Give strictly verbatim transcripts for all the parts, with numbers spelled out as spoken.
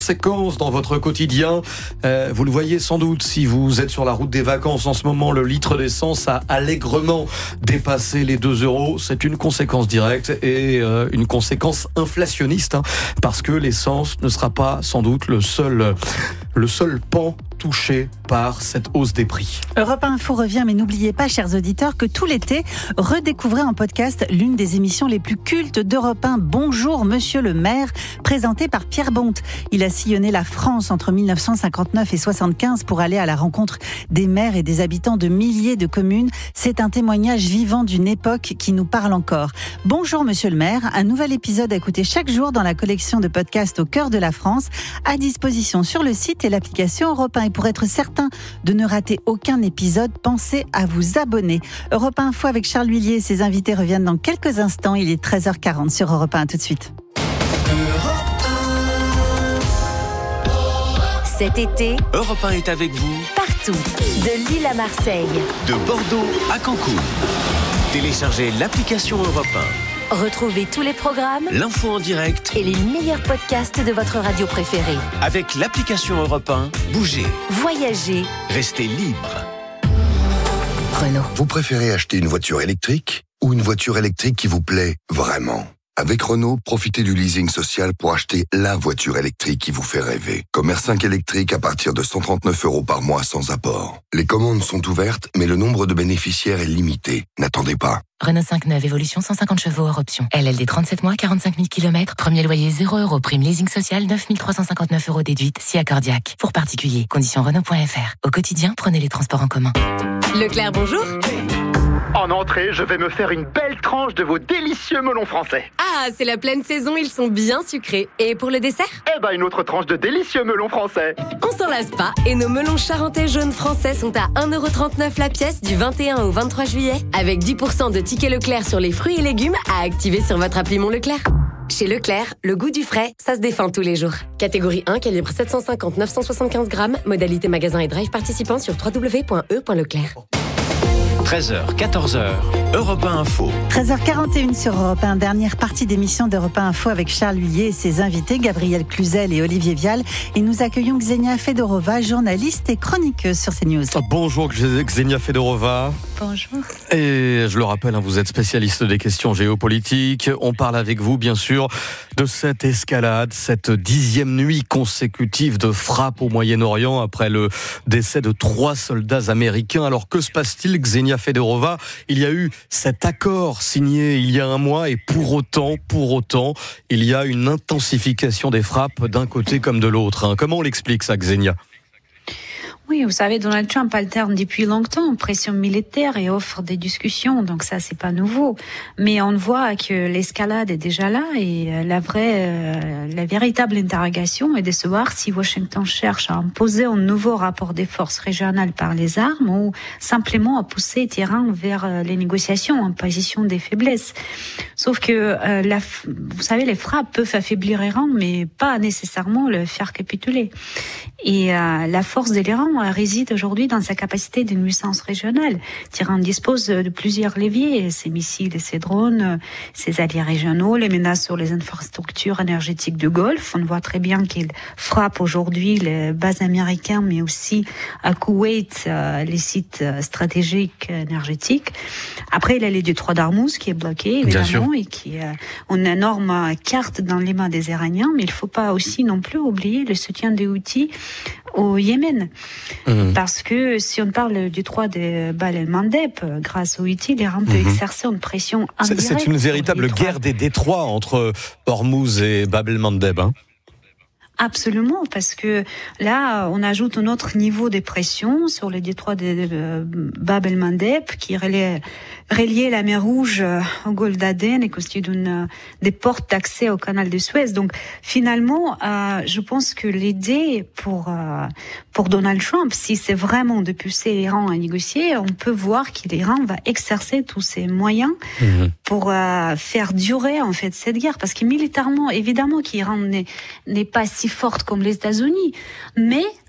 Séquence dans votre quotidien, euh, vous le voyez sans doute si vous êtes sur la route des vacances en ce moment, le litre d'essence a allègrement dépassé les deux euros. C'est une conséquence directe et euh, une conséquence inflationniste, hein, parce que l'essence ne sera pas sans doute le seul, le seul pan touché par cette hausse des prix. Europe un Info revient, mais n'oubliez pas, chers auditeurs, que tout l'été, redécouvrez en podcast l'une des émissions les plus cultes d'Europe un, Bonjour Monsieur le maire, présenté par Pierre Bonte. Il a sillonné la France entre mille neuf cent cinquante-neuf et soixante-quinze pour aller à la rencontre des maires et des habitants de milliers de communes. C'est un témoignage vivant d'une époque qui nous parle encore. Bonjour Monsieur le maire, un nouvel épisode à écouter chaque jour dans la collection de podcasts Au cœur de la France, à disposition sur le site et l'application Europe un. Et pour être certain de ne rater aucun épisode, pensez à vous abonner. Europe un Info avec Charles Huillier et ses invités reviennent dans quelques instants. Il est treize heures quarante sur Europe un. Tout de suite. Cet été, Europe un est avec vous partout, de Lille à Marseille, de Bordeaux à Cancun. Téléchargez l'application Europe un. Retrouvez tous les programmes, l'info en direct et les meilleurs podcasts de votre radio préférée. Avec l'application Europe un, bougez, voyagez, restez libre. Renault. Vous préférez acheter une voiture électrique ou une voiture électrique qui vous plaît vraiment ? Avec Renault, profitez du leasing social pour acheter la voiture électrique qui vous fait rêver. Comme R cinq électrique à partir de cent trente-neuf euros par mois sans apport. Les commandes sont ouvertes, mais le nombre de bénéficiaires est limité. N'attendez pas. Renault cinq neuf, évolution cent cinquante chevaux hors option. L L D trente-sept mois, quarante-cinq mille kilomètres. Premier loyer zéro euros. Prime leasing social neuf mille trois cent cinquante-neuf euros déduite. Si accordiaque. Pour particuliers. Conditions Renault point F R. Au quotidien, prenez les transports en commun. Leclerc, bonjour. En entrée, je vais me faire une belle tranche de vos délicieux melons français. Ah, c'est la pleine saison, ils sont bien sucrés. Et pour le dessert ? Eh ben, une autre tranche de délicieux melons français. On s'en lasse pas, et nos melons charentais jaunes français sont à un euro trente-neuf la pièce du vingt et un au vingt-trois juillet, avec dix pour cent de tickets Leclerc sur les fruits et légumes à activer sur votre appli Mon Leclerc. Chez Leclerc, le goût du frais, ça se défend tous les jours. Catégorie un, calibre sept cent cinquante à neuf cent soixante-quinze grammes, modalité magasin et drive participant sur w w w point e point leclerc. treize heures, quatorze heures, Europe un Info. treize heures quarante et une sur Europe un, dernière partie d'émission d'Europe un Info avec Charles Huillier et ses invités, Gabriel Cluzel et Olivier Vial. Et nous accueillons Xenia Fedorova, journaliste et chroniqueuse sur CNews. Bonjour Xenia Fedorova. Bonjour. Et je le rappelle, vous êtes spécialiste des questions géopolitiques. On parle avec vous, bien sûr, de cette escalade, cette dixième nuit consécutive de frappe au Moyen-Orient après le décès de trois soldats américains. Alors que se passe-t-il, Xenia Fedorova? Il y a eu cet accord signé il y a un mois et pour autant, pour autant, il y a une intensification des frappes d'un côté comme de l'autre. Comment on l'explique ça, Xenia ? Oui, vous savez, Donald Trump alterne depuis longtemps pression militaire et offre des discussions, donc ça, c'est pas nouveau. Mais on voit que l'escalade est déjà là et la vraie, la véritable interrogation est de savoir si Washington cherche à imposer un nouveau rapport des forces régionales par les armes ou simplement à pousser Téhéran vers les négociations en position des faiblesses. Sauf que, euh, la, vous savez, les frappes peuvent affaiblir l'Iran, mais pas nécessairement le faire capituler. Et euh, la force de l'Iran réside aujourd'hui dans sa capacité de nuisance régionale. Téhéran dispose de plusieurs leviers, ses missiles et ses drones, ses alliés régionaux, les menaces sur les infrastructures énergétiques du Golfe. On voit très bien qu'il frappe aujourd'hui les bases américaines, mais aussi à Koweït, euh, les sites stratégiques énergétiques. Après, il y a le détroit d'Ormuz qui est bloqué, évidemment, et qui a une énorme carte dans les mains des Iraniens, mais il ne faut pas aussi non plus oublier le soutien des Houthis au Yémen. Mmh. Parce que si on parle du détroit de Bab el-Mandeb, grâce aux Houthis, l'Iran peut mmh. exercer une pression indirecte. C'est, c'est une véritable guerre des détroits entre Hormuz et Bab el-Mandeb, hein. Absolument, parce que là, on ajoute un autre niveau de pression sur le détroit de Bab el-Mandeb, qui reliait, reliait la mer Rouge au golfe d'Aden et constitue une, des portes d'accès au canal de Suez. Donc, finalement, euh, je pense que l'idée pour euh, pour Donald Trump, si c'est vraiment de pousser l'Iran à négocier, on peut voir que l'Iran va exercer tous ses moyens mmh. pour euh, faire durer en fait cette guerre, parce que militairement, évidemment, qu'Iran n'est, n'est pas si forte comme les États-Unis, mais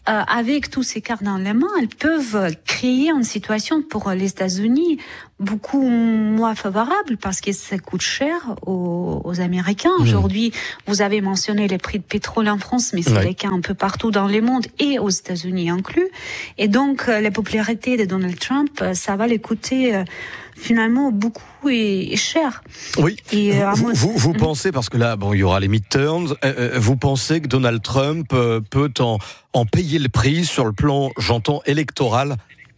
euh, avec tous ces cartes dans les mains, elles peuvent créer une situation pour les États-Unis beaucoup moins favorable parce que ça coûte cher aux, aux Américains. Mmh. Aujourd'hui, vous avez mentionné les prix de pétrole en France, mais c'est ouais. le cas un peu partout dans le monde et aux États-Unis inclus. Et donc, la popularité de Donald Trump, ça va les coûter euh, finalement beaucoup et, et cher. Oui. Et, euh, vous, vous, vous pensez, parce que là, bon, il y aura les midterms, euh, vous pensez que Donald Trump euh, peut en, en payer le prix sur le plan, j'entends, électoral?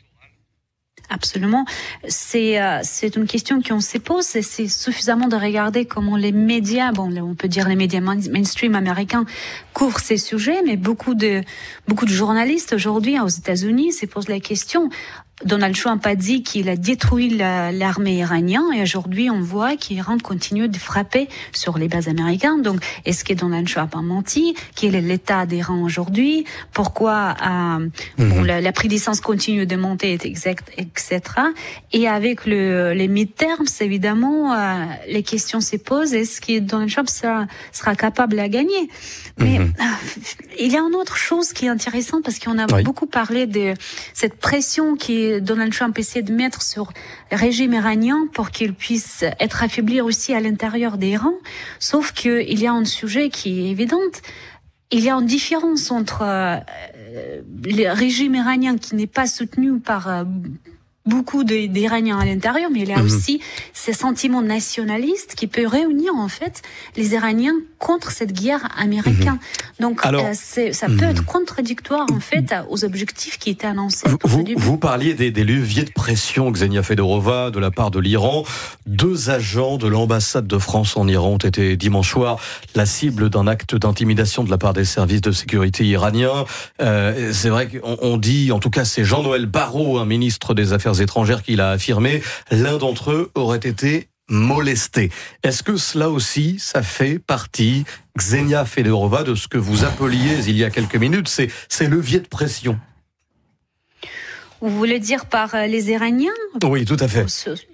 Absolument. C'est euh, c'est une question qu'on se pose. C'est, c'est suffisamment de regarder comment les médias, bon, on peut dire les médias mainstream américains couvrent ces sujets, mais beaucoup de beaucoup de journalistes aujourd'hui aux États-Unis se posent la question. Donald Trump a dit qu'il a détruit la, l'armée iranienne et aujourd'hui on voit qu'Iran continue de frapper sur les bases américaines. Donc est-ce que Donald Trump a menti? Quel est l'état d'Iran aujourd'hui? Pourquoi euh, mm-hmm. bon, la, la prix d'essence continue de monter, et cetera. Et avec le, les midterms, évidemment, euh, les questions se posent. Est-ce que Donald Trump sera, sera capable à gagner? Mais mm-hmm. euh, il y a une autre chose qui est intéressante parce qu'on a oui. beaucoup parlé de cette pression qui Donald Trump essaie de mettre sur le régime iranien pour qu'il puisse être affaibli aussi à l'intérieur d'Iran. Sauf qu'il y a un sujet qui est évident. Il y a une différence entre euh, le régime iranien qui n'est pas soutenu par euh, beaucoup de, d'Iraniens à l'intérieur, mais il y a mmh. aussi ces sentiments nationalistes qui peuvent réunir en fait les Iraniens contre cette guerre américaine. Mmh. Donc Alors, euh, c'est, ça peut mmh. être contradictoire en fait aux objectifs qui étaient annoncés. Vous, vous, vous parliez des, des leviers de pression, Ksenia Fedorova, de la part de l'Iran. Deux agents de l'ambassade de France en Iran ont été dimanche soir la cible d'un acte d'intimidation de la part des services de sécurité iraniens. Euh, c'est vrai qu'on on dit, en tout cas c'est Jean-Noël Barrot, un ministre des Affaires étrangères, qui l'a affirmé, l'un d'entre eux aurait été molesté. Est-ce que cela aussi, ça fait partie, Ksenia Fedorova, de ce que vous appeliez il y a quelques minutes, c'est ces leviers de pression? Vous voulez dire par les Iraniens? Oui, tout à fait.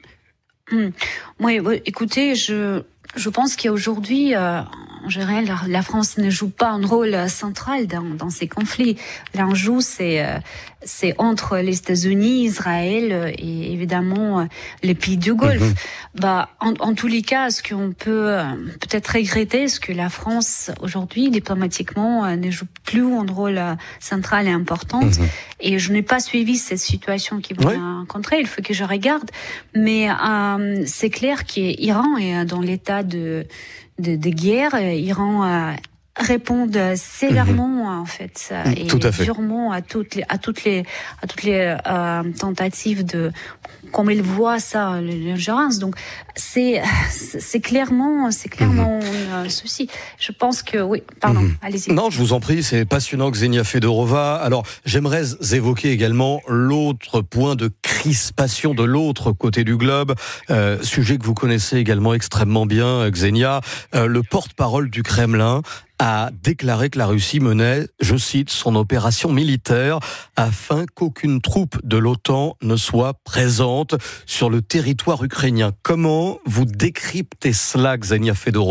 Hum. Oui, écoutez, je, je pense qu'aujourd'hui, euh, en général, la, la France ne joue pas un rôle central dans, dans ces conflits. L'enjeu, c'est, euh, c'est entre les États-Unis, Israël et évidemment les pays du Golfe. Mm-hmm. Bah, en, en tous les cas, ce qu'on peut euh, peut-être regretter, c'est que la France aujourd'hui, diplomatiquement, euh, ne joue plus un rôle euh, central et important. Mm-hmm. Et je n'ai pas suivi cette situation qui va oui. rencontrer. Il faut que je regarde. Mais euh, c'est clair qu'Iran est dans l'état de de, de guerre. Iran euh, répondent sévèrement mmh. en fait et Tout à fait. durement à toutes les à toutes les à toutes les euh, tentatives de, comme ils voient ça, l'ingérence. Donc c'est c'est clairement c'est clairement mmh. un souci. Je pense que oui. Pardon. Mmh. Allez-y. Non, je vous en prie, c'est passionnant, Ksenia Fedorova. Alors j'aimerais évoquer également l'autre point de crispation de l'autre côté du globe, euh, sujet que vous connaissez également extrêmement bien, Ksenia. Euh, le porte-parole du Kremlin a déclaré que la Russie menait, je cite, son opération militaire afin qu'aucune troupe de l'OTAN ne soit présente sur le territoire ukrainien. Comment vous décryptez cela, Ksenia Fedorova ?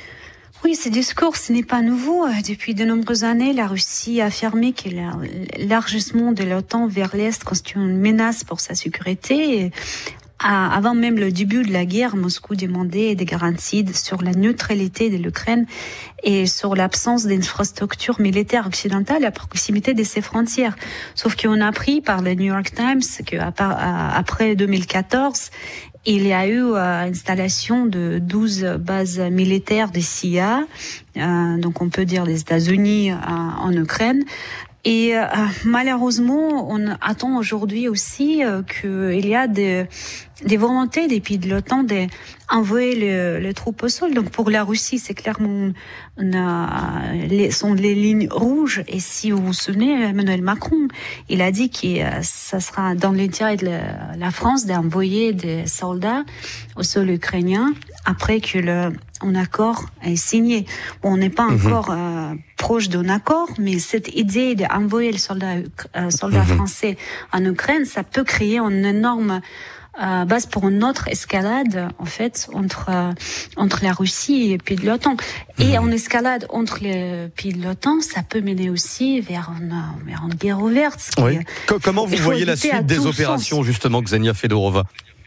Oui, ce discours, ce n'est pas nouveau. Depuis de nombreuses années, la Russie a affirmé que l'élargissement de l'OTAN vers l'Est constitue une menace pour sa sécurité. Avant même le début de la guerre, Moscou demandait des garanties sur la neutralité de l'Ukraine et sur l'absence d'infrastructures militaires occidentales à proximité de ses frontières. Sauf qu'on a appris par le New York Times qu'après deux mille quatorze, il y a eu euh, installation de douze bases militaires de C I A, euh, donc on peut dire des États-Unis euh, en Ukraine. Et euh, malheureusement, on attend aujourd'hui aussi euh, qu'il y a des, des volontés des pays de l'OTAN d'envoyer les, les troupes au sol. Donc pour la Russie, c'est clairement on a, les, sont les lignes rouges. Et si vous vous souvenez, Emmanuel Macron, il a dit que euh, ça sera dans l'intérêt de la, la France d'envoyer des soldats au sol ukrainien après que le un accord est signé. Bon, on n'est pas mmh. encore euh, proche d'un accord, mais cette idée d'envoyer le soldat, euh, soldat mmh. français en Ukraine, ça peut créer un énorme euh, base pour une autre escalade en fait entre euh, entre la Russie et puis de l'OTAN. Et en escalade entre les pays de l'OTAN, ça peut mener aussi vers une, vers une guerre ouverte. Oui. Comment vous voyez la suite des opérations, justement, Ksenia Fedorova ?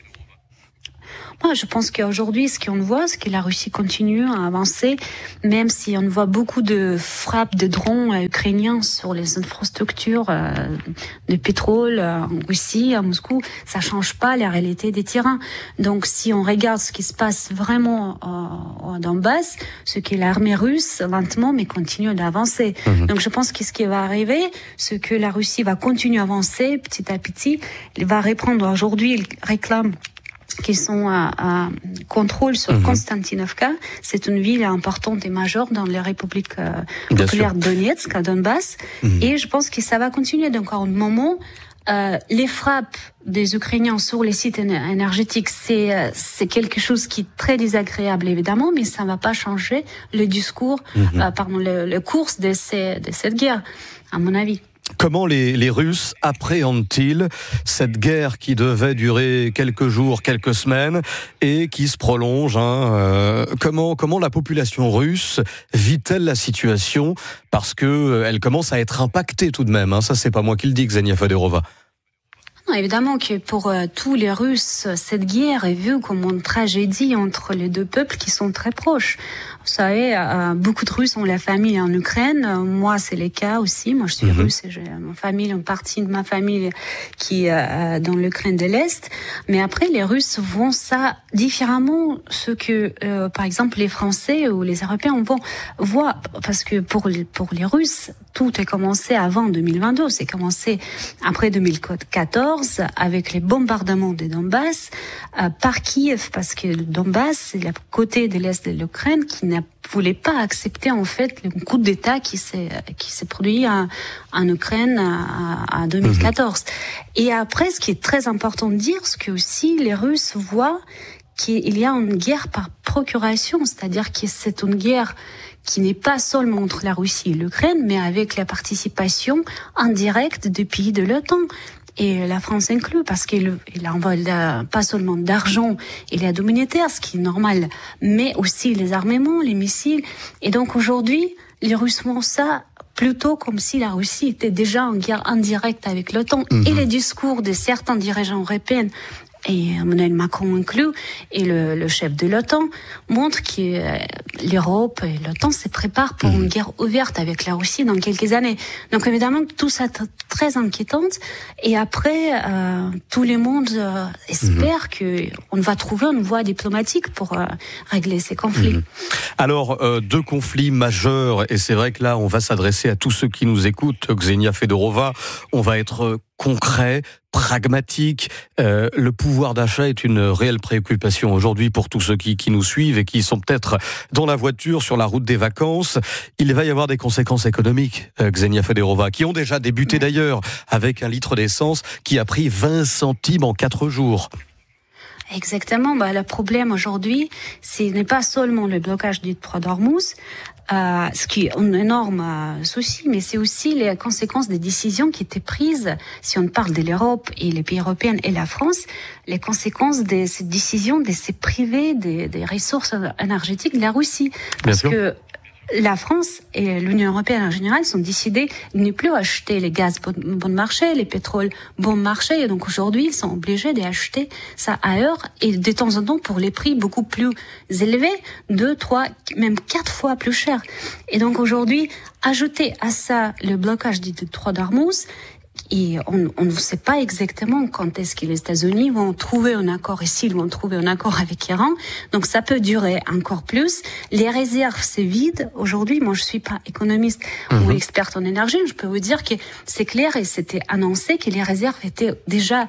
Moi, je pense qu'aujourd'hui, ce qu'on voit, c'est que la Russie continue à avancer, même si on voit beaucoup de frappes de drones ukrainiens sur les infrastructures euh, de pétrole euh, en Russie, à Moscou. Ça change pas la réalité des terrains. Donc, si on regarde ce qui se passe vraiment euh, dans Donbass, ce que l'armée russe, lentement, mais continue d'avancer. Mmh. Donc, je pense que ce qui va arriver, c'est que la Russie va continuer à avancer petit à petit. Elle va reprendre aujourd'hui, elle réclame qui sont à, à contrôle sur mmh. Konstantinovka. C'est une ville importante et majeure dans les républiques euh, populaires de Donetsk, à Donbass. Mmh. Et je pense que ça va continuer. Donc, à un moment, euh, les frappes des Ukrainiens sur les sites énergétiques, c'est, euh, c'est quelque chose qui est très désagréable, évidemment, mais ça ne va pas changer le discours, mmh. euh, pardon, le, le cours de, ces, de cette guerre, à mon avis. Comment les, les Russes appréhendent-ils cette guerre qui devait durer quelques jours, quelques semaines et qui se prolonge hein, euh, comment, comment la population russe vit-elle la situation ? Parce qu'elle commence à être impactée tout de même. Hein. Ça, c'est pas moi qui le dis, Ksenia Fedorova. Non, évidemment que pour euh, tous les Russes, cette guerre est vue comme une tragédie entre les deux peuples qui sont très proches. Vous savez, euh, beaucoup de Russes ont la famille en Ukraine. Euh, moi, c'est le cas aussi. Moi, je suis mmh. russe et j'ai ma famille, une partie de ma famille qui est euh, dans l'Ukraine de l'Est. Mais après, les Russes voient ça différemment, ce que, euh, par exemple, les Français ou les Européens vont voir. Parce que pour les, pour les Russes, tout a commencé avant deux mille vingt-deux. C'est commencé après deux mille quatorze avec les bombardements de Donbass euh, par Kiev, parce que le Donbass, c'est le côté de l'Est de l'Ukraine qui ne voulait pas accepter en fait le coup d'État qui s'est qui s'est produit en, en Ukraine à, à deux mille quatorze. Mmh. Et après, ce qui est très important de dire, c'est que aussi les Russes voient qu'il y a une guerre par procuration, c'est-à-dire que c'est une guerre qui n'est pas seulement entre la Russie et l'Ukraine, mais avec la participation indirecte des pays de l'OTAN. Et la France inclus, parce qu'il envoie pas seulement d'argent et l'aide humanitaire, ce qui est normal, mais aussi les armements, les missiles. Et donc aujourd'hui, les Russes font ça plutôt comme si la Russie était déjà en guerre indirecte avec l'OTAN. Mmh. Et les discours de certains dirigeants européens, et Emmanuel Macron inclus, et le, le chef de l'OTAN, montrent que euh, l'Europe et l'OTAN se préparent pour mmh. une guerre ouverte avec la Russie dans quelques années. Donc évidemment, tout ça est très inquiétant. Et après, euh, tout le monde euh, espère mmh. qu'on va trouver une voie diplomatique pour euh, régler ces conflits. Mmh. Alors, euh, deux conflits majeurs, et c'est vrai que là, on va s'adresser à tous ceux qui nous écoutent, Ksenia Fedorova, on va être concret, pragmatique. Euh, le pouvoir d'achat est une réelle préoccupation aujourd'hui pour tous ceux qui, qui nous suivent et qui sont peut-être dans la voiture, sur la route des vacances. Il va y avoir des conséquences économiques, euh, Ksenia Fedorova, qui ont déjà débuté d'ailleurs avec un litre d'essence qui a pris vingt centimes en quatre jours. Exactement. Bah, le problème aujourd'hui, ce n'est pas seulement le blocage du détroit d'Ormuz, euh, ce qui est un énorme euh, souci, mais c'est aussi les conséquences des décisions qui étaient prises, si on parle de l'Europe et les pays européens et la France, les conséquences de ces décisions de se priver des, des ressources énergétiques de la Russie. Parce Bien sûr. que la France et l'Union européenne en général sont décidées de ne plus acheter les gaz bon, bon marché, les pétroles bon marché. Et donc aujourd'hui, ils sont obligés d'acheter ça ailleurs et de temps en temps pour les prix beaucoup plus élevés, deux, trois, même quatre fois plus cher. Et donc aujourd'hui, ajouter à ça le blocage du détroit d'Ormuz, et on, on ne sait pas exactement quand est-ce que les États-Unis vont trouver un accord et s'ils vont trouver un accord avec l'Iran. Donc ça peut durer encore plus. Les réserves, c'est vide. Aujourd'hui, moi je suis pas économiste mmh. ou experte en énergie. Je peux vous dire que c'est clair et c'était annoncé que les réserves étaient déjà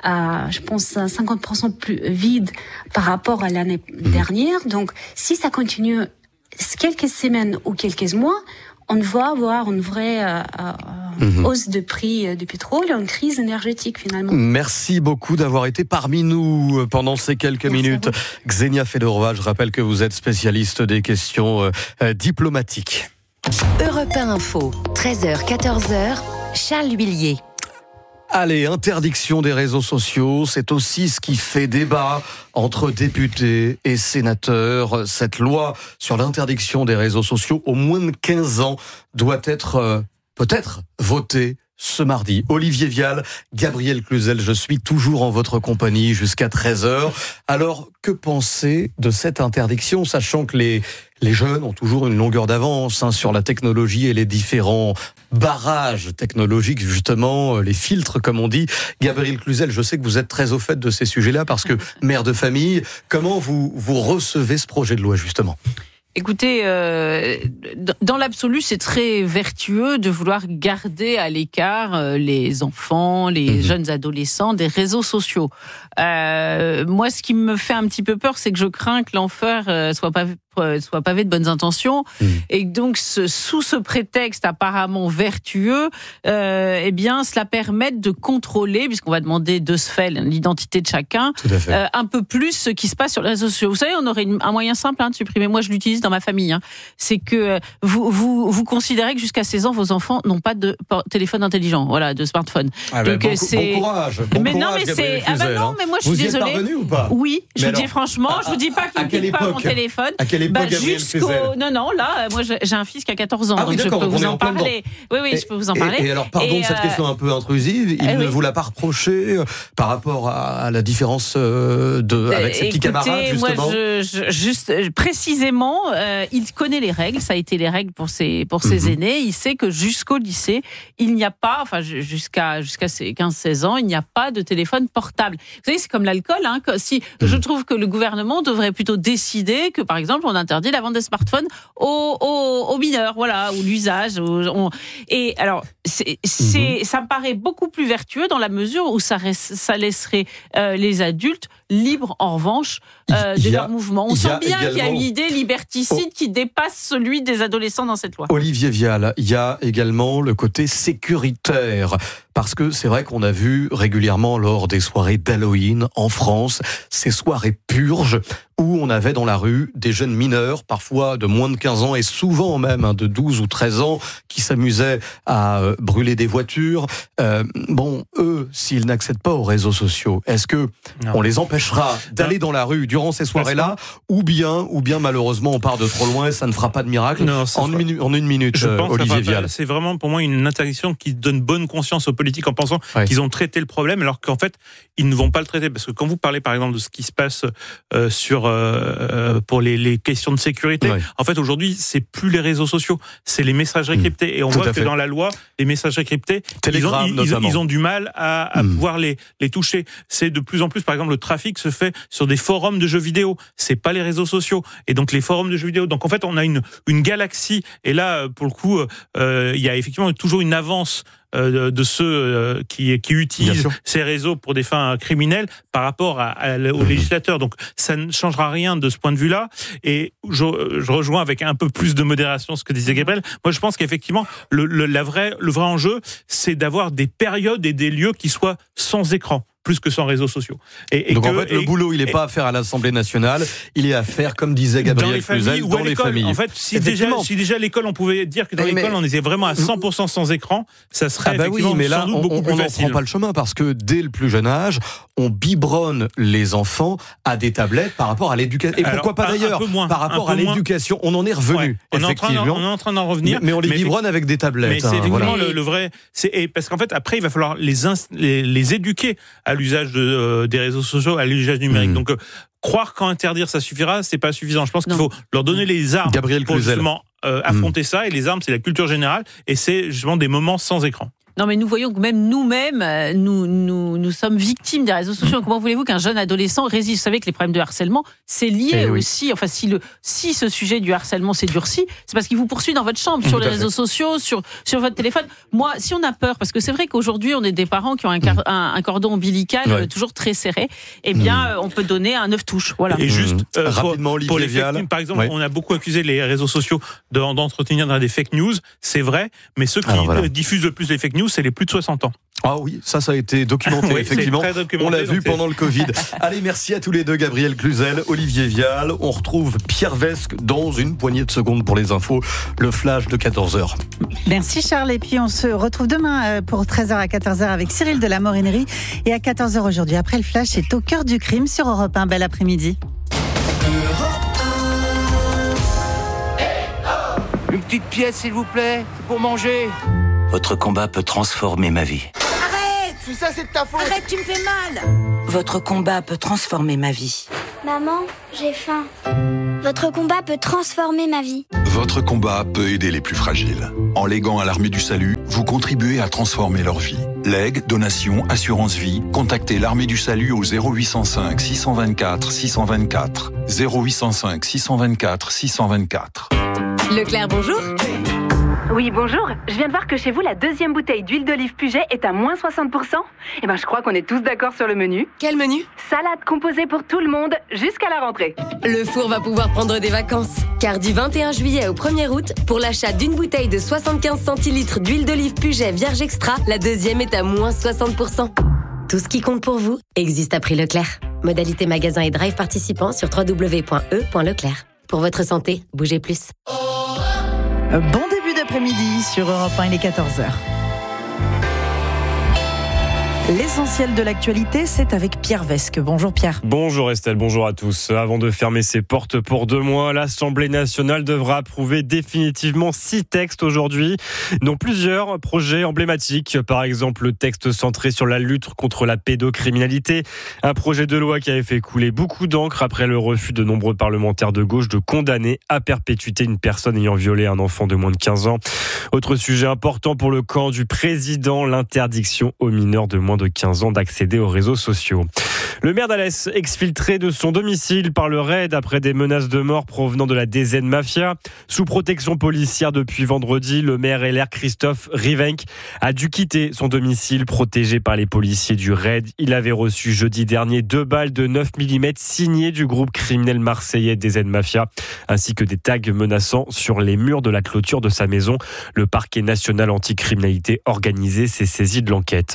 à, je pense, à cinquante pour cent plus vides par rapport à l'année mmh. dernière. Donc si ça continue quelques semaines ou quelques mois, on va avoir une vraie euh, mmh. hausse de prix euh, du pétrole et une crise énergétique finalement. Merci beaucoup d'avoir été parmi nous pendant ces quelques Merci minutes. Ksenia Fedorova, je rappelle que vous êtes spécialiste des questions euh, diplomatiques. Europe un Info, treize heures quatorze heures, Charles Huillier. Allez, interdiction des réseaux sociaux, c'est aussi ce qui fait débat entre députés et sénateurs. Cette loi sur l'interdiction des réseaux sociaux aux moins de quinze ans doit être euh, peut-être votée ce mardi. Olivier Vial, Gabriel Cluzel, je suis toujours en votre compagnie jusqu'à treize heures. Alors, que penser de cette interdiction, sachant que les, les jeunes ont toujours une longueur d'avance hein, sur la technologie et les différents barrages technologiques, justement, les filtres, comme on dit. Gabriel Cluzel, je sais que vous êtes très au fait de ces sujets-là, parce que mère de famille, comment vous, vous recevez ce projet de loi, justement ? Écoutez, euh, dans l'absolu, c'est très vertueux de vouloir garder à l'écart euh, les enfants, les mmh. jeunes adolescents des réseaux sociaux. Euh, moi, ce qui me fait un petit peu peur, c'est que je crains que l'enfer euh, soit pas soit pavé de bonnes intentions, mmh. et donc ce, sous ce prétexte apparemment vertueux, euh, eh bien, cela permet de contrôler, puisqu'on va demander de ce fait l'identité de chacun, euh, un peu plus ce qui se passe sur les réseaux sociaux. Vous savez, on aurait une, un moyen simple hein, de supprimer. Moi, je l'utilise dans ma famille. Hein. C'est que vous, vous, vous considérez que jusqu'à seize ans, vos enfants n'ont pas de téléphone intelligent, voilà, de smartphone. Ah ben, donc bon, c'est bon courage. Bon mais courage, non, mais Gabriel c'est. Cluzel, Ah ben non, mais moi, je suis vous désolée. Vous y êtes parvenu ou pas ? Oui, je mais vous alors, dis franchement, à, je vous dis pas qu'il ne quitte pas mon téléphone. À quelle époque, bah, Gabriel jusqu'au... Cluzel ? Non, non, là, moi, j'ai un fils qui a quatorze ans, ah, oui, donc je peux vous en parler. Oui, oui, et, je peux vous en parler. Et, et alors, pardon et de cette euh... question un peu intrusive, il eh ne oui. vous l'a pas reproché euh, par rapport à, à la différence euh, de, avec ses petits camarades, justement ? Moi, je, je, juste, précisément, euh, il connaît les règles, ça a été les règles pour ses, pour ses mm-hmm. aînés, il sait que jusqu'au lycée, il n'y a pas, enfin, jusqu'à, jusqu'à ses quinze seize ans, il n'y a pas de téléphone portable. Vous savez, c'est comme l'alcool, hein, que si, mm. je trouve que le gouvernement devrait plutôt décider que, par exemple, on interdit la vente des smartphones aux, aux, aux mineurs, voilà, ou l'usage. On... Et alors, c'est, c'est, mmh. ça me paraît beaucoup plus vertueux dans la mesure où ça, reste, ça laisserait euh, les adultes libres, en revanche, euh, de leurs mouvements. On sent bien également... qu'il y a une idée liberticide oh. qui dépasse celui des adolescents dans cette loi. Olivier Vial, il y a également le côté sécuritaire. Parce que c'est vrai qu'on a vu régulièrement lors des soirées d'Halloween en France, ces soirées purges où on avait dans la rue des jeunes mineurs, parfois de moins de quinze ans et souvent même hein, de douze ou treize ans, qui s'amusaient à euh, brûler des voitures. Euh, bon, eux, s'ils n'accèdent pas aux réseaux sociaux, est-ce que non. on les empêchera d'aller dans la rue durant ces soirées-là, ou bien, ou bien malheureusement on part de trop loin et ça ne fera pas de miracle non, en, fera... une, en une minute, Je pense Olivier Vial. C'est vraiment pour moi une interdiction qui donne bonne conscience aux politiques en pensant ouais. qu'ils ont traité le problème, alors qu'en fait ils ne vont pas le traiter, parce que quand vous parlez par exemple de ce qui se passe euh, sur euh, pour les, les questions de sécurité, ouais. en fait aujourd'hui c'est plus les réseaux sociaux, c'est les messageries mmh. cryptées, et on Tout voit que fait. dans la loi les messageries cryptées ils ont, ils, ils, ils ont du mal à, à mmh. pouvoir les, les toucher. C'est de plus en plus, par exemple le trafic se fait sur des forums de jeux vidéo, c'est pas les réseaux sociaux, et donc les forums de jeux vidéo, donc en fait on a une, une galaxie, et là pour le coup euh, il y a effectivement toujours une avance Euh, de ceux euh, qui, qui utilisent ces réseaux pour des fins criminelles par rapport à, à, aux législateurs. Donc ça ne changera rien de ce point de vue-là. Et je, je rejoins avec un peu plus de modération ce que disait Gabriel. Moi, je pense qu'effectivement, le, le, la vraie, le vrai enjeu, c'est d'avoir des périodes et des lieux qui soient sans écran, plus que sans réseaux sociaux. Et, et Donc que, en fait, le et, boulot, il n'est pas à faire à l'Assemblée nationale, il est à faire, comme disait Gabriel Cluzel, dans les familles. En fait, si déjà, si déjà l'école, on pouvait dire que dans mais l'école, on était vraiment à cent pour cent sans écran, ça serait ah bah effectivement oui, mais là, sans doute on, beaucoup on, plus on facile. On n'en prend pas le chemin, parce que dès le plus jeune âge, on biberonne les enfants à des tablettes par rapport à l'éducation. Et Alors, pourquoi pas un, d'ailleurs, un moins, par rapport à l'éducation, on en est revenu, ouais, on effectivement. Est on est en train d'en revenir. Mais, mais on les mais biberonne avec des tablettes. Mais c'est hein, effectivement voilà. le, le vrai... C'est, et parce qu'en fait, après, il va falloir les, ins, les, les éduquer à l'usage de... Euh, des réseaux sociaux, à l'usage numérique. Mmh. Donc, euh, croire qu'en interdire, ça suffira, c'est pas suffisant. Je pense non. qu'il faut leur donner les armes Gabriel pour Cluzel. justement euh, affronter mmh. ça. Et les armes, c'est la culture générale. Et c'est justement des moments sans écran. Non, mais nous voyons que même nous-mêmes, nous, nous, nous sommes victimes des réseaux sociaux. Comment voulez-vous qu'un jeune adolescent résiste ? Vous savez que les problèmes de harcèlement, c'est lié oui. aussi. Enfin, si, le, si ce sujet du harcèlement s'est durci, c'est parce qu'il vous poursuit dans votre chambre, sur Tout les réseaux sociaux, sur, sur votre téléphone. Moi, si on a peur, parce que c'est vrai qu'aujourd'hui, on est des parents qui ont un, car, mmh. un, un cordon ombilical ouais. toujours très serré, eh bien, mmh. on peut donner un neuf touches. Voilà. Et juste, euh, mmh. rapidement, pour, pour les fake news, par exemple, ouais. on a beaucoup accusé les réseaux sociaux d'entretenir des fake news. C'est vrai, mais ceux qui Alors, voilà. diffusent le plus les fake news, news, c'est les plus de soixante ans. Ah oui, ça, ça a été documenté, oui, effectivement. C'est très documenté, on l'a vu c'est... pendant le Covid. Allez, merci à tous les deux, Gabriel Cluzel, Olivier Vial. On retrouve Pierre Vesque dans une poignée de secondes pour les infos. Le flash de quatorze heures. Merci Charles. Et puis on se retrouve demain pour treize heures à quatorze heures avec Cyril de la Morinerie. Et à quatorze heures aujourd'hui, après le flash, c'est Au cœur du crime sur Europe un. Bel après-midi. Une petite pièce, s'il vous plaît, pour manger. Votre combat peut transformer ma vie. Arrête! Tout ça, c'est de ta faute! Arrête, tu me fais mal! Votre combat peut transformer ma vie. Maman, j'ai faim. Votre combat peut transformer ma vie. Votre combat peut aider les plus fragiles. En léguant à l'Armée du Salut, vous contribuez à transformer leur vie. Legs, donations, assurance vie, contactez l'Armée du Salut au zéro huit cent cinq six cent vingt-quatre six cent vingt-quatre. zéro huit cent cinq six cent vingt-quatre six cent vingt-quatre. Leclerc, bonjour. Oui, bonjour. Je viens de voir que chez vous, la deuxième bouteille d'huile d'olive Puget est à moins soixante pour cent. Eh ben, je crois qu'on est tous d'accord sur le menu. Quel menu? Salade composée pour tout le monde, jusqu'à la rentrée. Le four va pouvoir prendre des vacances. Car du vingt et un juillet au premier août, pour l'achat d'une bouteille de soixante-quinze centilitres d'huile d'olive Puget Vierge Extra, la deuxième est à moins soixante pour cent. Tout ce qui compte pour vous existe à prix Leclerc. Modalité magasin et drive participants sur w w w point e point leclerc. Pour votre santé, bougez plus. Bon début d'après-midi sur Europe un, il est quatorze heures. L'essentiel de l'actualité, c'est avec Pierre Vesque. Bonjour Pierre. Bonjour Estelle, bonjour à tous. Avant de fermer ses portes pour deux mois, l'Assemblée nationale devra approuver définitivement six textes aujourd'hui, dont plusieurs projets emblématiques. Par exemple, le texte centré sur la lutte contre la pédocriminalité. Un projet de loi qui avait fait couler beaucoup d'encre après le refus de nombreux parlementaires de gauche de condamner à perpétuité une personne ayant violé un enfant de moins de quinze ans. Autre sujet important pour le camp du président, l'interdiction aux mineurs de moins de quinze ans d'accéder aux réseaux sociaux. Le maire d'Alès, exfiltré de son domicile par le raid après des menaces de mort provenant de la D Z Mafia. Sous protection policière depuis vendredi, le maire L R Christophe Rivenk a dû quitter son domicile protégé par les policiers du raid. Il avait reçu jeudi dernier deux balles de neuf millimètres signées du groupe criminel marseillais D Z Mafia, ainsi que des tags menaçants sur les murs de la clôture de sa maison. Le parquet national anticriminalité organisé s'est saisi de l'enquête.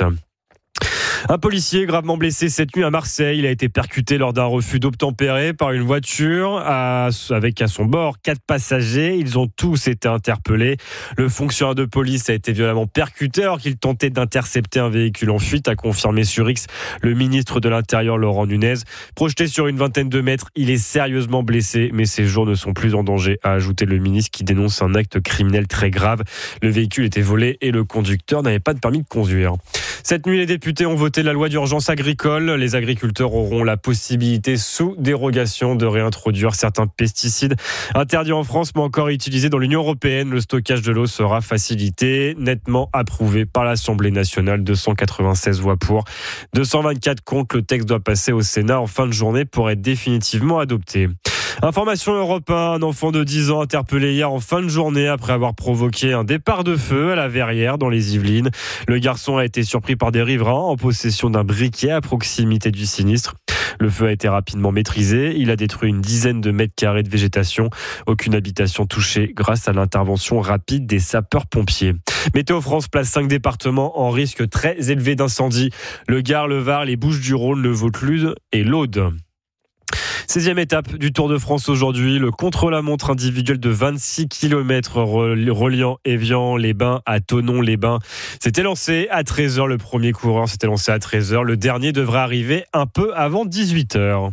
Un policier gravement blessé cette nuit à Marseille. Il a été percuté lors d'un refus d'obtempérer par une voiture à, avec à son bord quatre passagers. Ils ont tous été interpellés. Le fonctionnaire de police a été violemment percuté alors qu'il tentait d'intercepter un véhicule en fuite, a confirmé sur X le ministre de l'Intérieur Laurent Nunez. Projeté sur une vingtaine de mètres, il est sérieusement blessé, mais ses jours ne sont plus en danger, a ajouté le ministre qui dénonce un acte criminel très grave. Le véhicule était volé et le conducteur n'avait pas de permis de conduire. Cette nuit, les députés ont voté la loi d'urgence agricole. Les agriculteurs auront la possibilité, sous dérogation, de réintroduire certains pesticides interdits en France, mais encore utilisés dans l'Union européenne. Le stockage de l'eau sera facilité, nettement approuvé par l'Assemblée nationale. deux cent quatre-vingt-seize voix pour, deux cent vingt-quatre contre. Le texte doit passer au Sénat en fin de journée pour être définitivement adopté. Information Europe un, un enfant de dix ans interpellé hier en fin de journée après avoir provoqué un départ de feu à la Verrière dans les Yvelines. Le garçon a été surpris par des riverains en possession d'un briquet à proximité du sinistre. Le feu a été rapidement maîtrisé. Il a détruit une dizaine de mètres carrés de végétation. Aucune habitation touchée grâce à l'intervention rapide des sapeurs-pompiers. Météo France place cinq départements en risque très élevé d'incendie. Le Gard, le Var, les Bouches-du-Rhône, le Vaucluse et l'Aude. seizième étape du Tour de France aujourd'hui, le contre-la-montre individuel de vingt-six kilomètres reliant Évian-les-Bains à Thonon-les-Bains. C'était lancé à treize heures, le premier coureur s'était lancé à treize heures. Le dernier devrait arriver un peu avant dix-huit heures.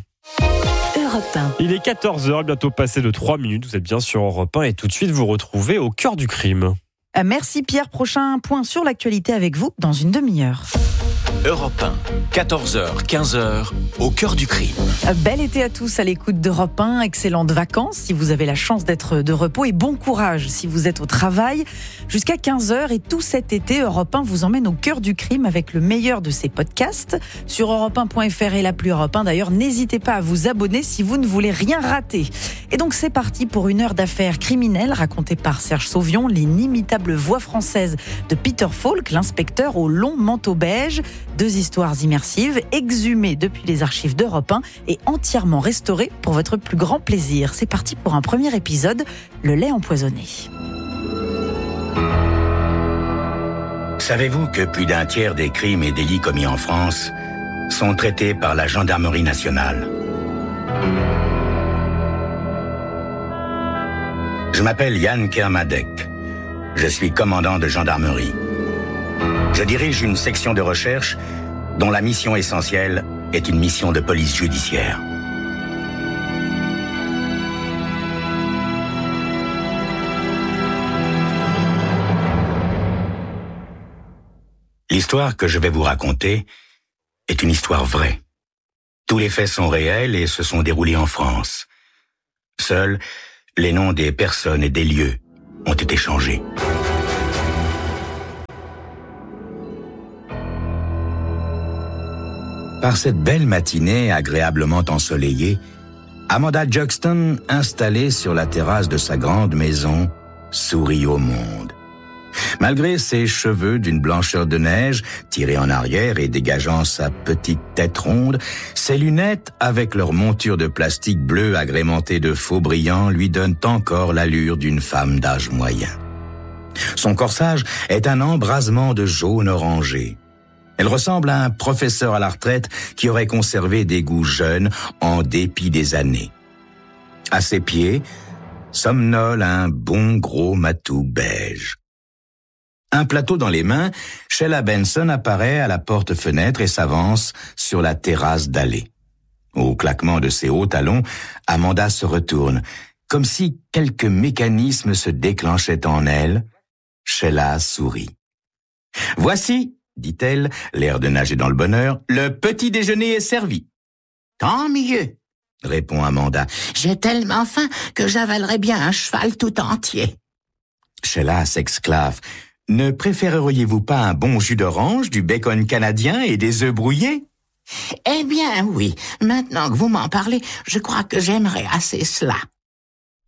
Europe un. Il est quatorze heures, bientôt passé de trois minutes. Vous êtes bien sur Europe un et tout de suite vous retrouvez au cœur du crime. Merci Pierre, prochain point sur l'actualité avec vous dans une demi-heure. Europe un, quatorze heures, quinze heures, au cœur du crime. Bel été à tous à l'écoute d'Europe un, excellentes vacances si vous avez la chance d'être de repos et bon courage si vous êtes au travail. Jusqu'à quinze heures et tout cet été, Europe un vous emmène au cœur du crime avec le meilleur de ses podcasts. Sur europe un point f r et l'appli Europe un d'ailleurs, n'hésitez pas à vous abonner si vous ne voulez rien rater. Et donc c'est parti pour une heure d'affaires criminelles racontée par Serge Sauvion, l'inimitable voix française de Peter Falk, l'inspecteur au long manteau beige. Deux histoires immersives, exhumées depuis les archives d'Europe un et entièrement restaurées pour votre plus grand plaisir. C'est parti pour un premier épisode, le lait empoisonné. Savez-vous que plus d'un tiers des crimes et délits commis en France sont traités par la gendarmerie nationale? Je m'appelle Yann Kermadec. Je suis commandant de gendarmerie. Je dirige une section de recherche dont la mission essentielle est une mission de police judiciaire. L'histoire que je vais vous raconter est une histoire vraie. Tous les faits sont réels et se sont déroulés en France. Seuls les noms des personnes et des lieux ont été changés. Par cette belle matinée agréablement ensoleillée, Amanda Juxton, installée sur la terrasse de sa grande maison, sourit au monde. Malgré ses cheveux d'une blancheur de neige, tirés en arrière et dégageant sa petite tête ronde, ses lunettes, avec leur monture de plastique bleu agrémentée de faux brillants, lui donnent encore l'allure d'une femme d'âge moyen. Son corsage est un embrasement de jaune orangé. Elle ressemble à un professeur à la retraite qui aurait conservé des goûts jeunes en dépit des années. À ses pieds, somnole un bon gros matou beige. Un plateau dans les mains, Sheila Benson apparaît à la porte-fenêtre et s'avance sur la terrasse d'allée. Au claquement de ses hauts talons, Amanda se retourne. Comme si quelque mécanisme se déclenchait en elle, Sheila sourit. « Voici, dit-elle, l'air de nager dans le bonheur, le petit déjeuner est servi. »« Tant mieux, » répond Amanda. « J'ai tellement faim que j'avalerais bien un cheval tout entier. » Sheila s'exclave. « Ne préféreriez-vous pas un bon jus d'orange, du bacon canadien et des œufs brouillés? »« Eh bien oui, maintenant que vous m'en parlez, je crois que j'aimerais assez cela. »« Parfait !»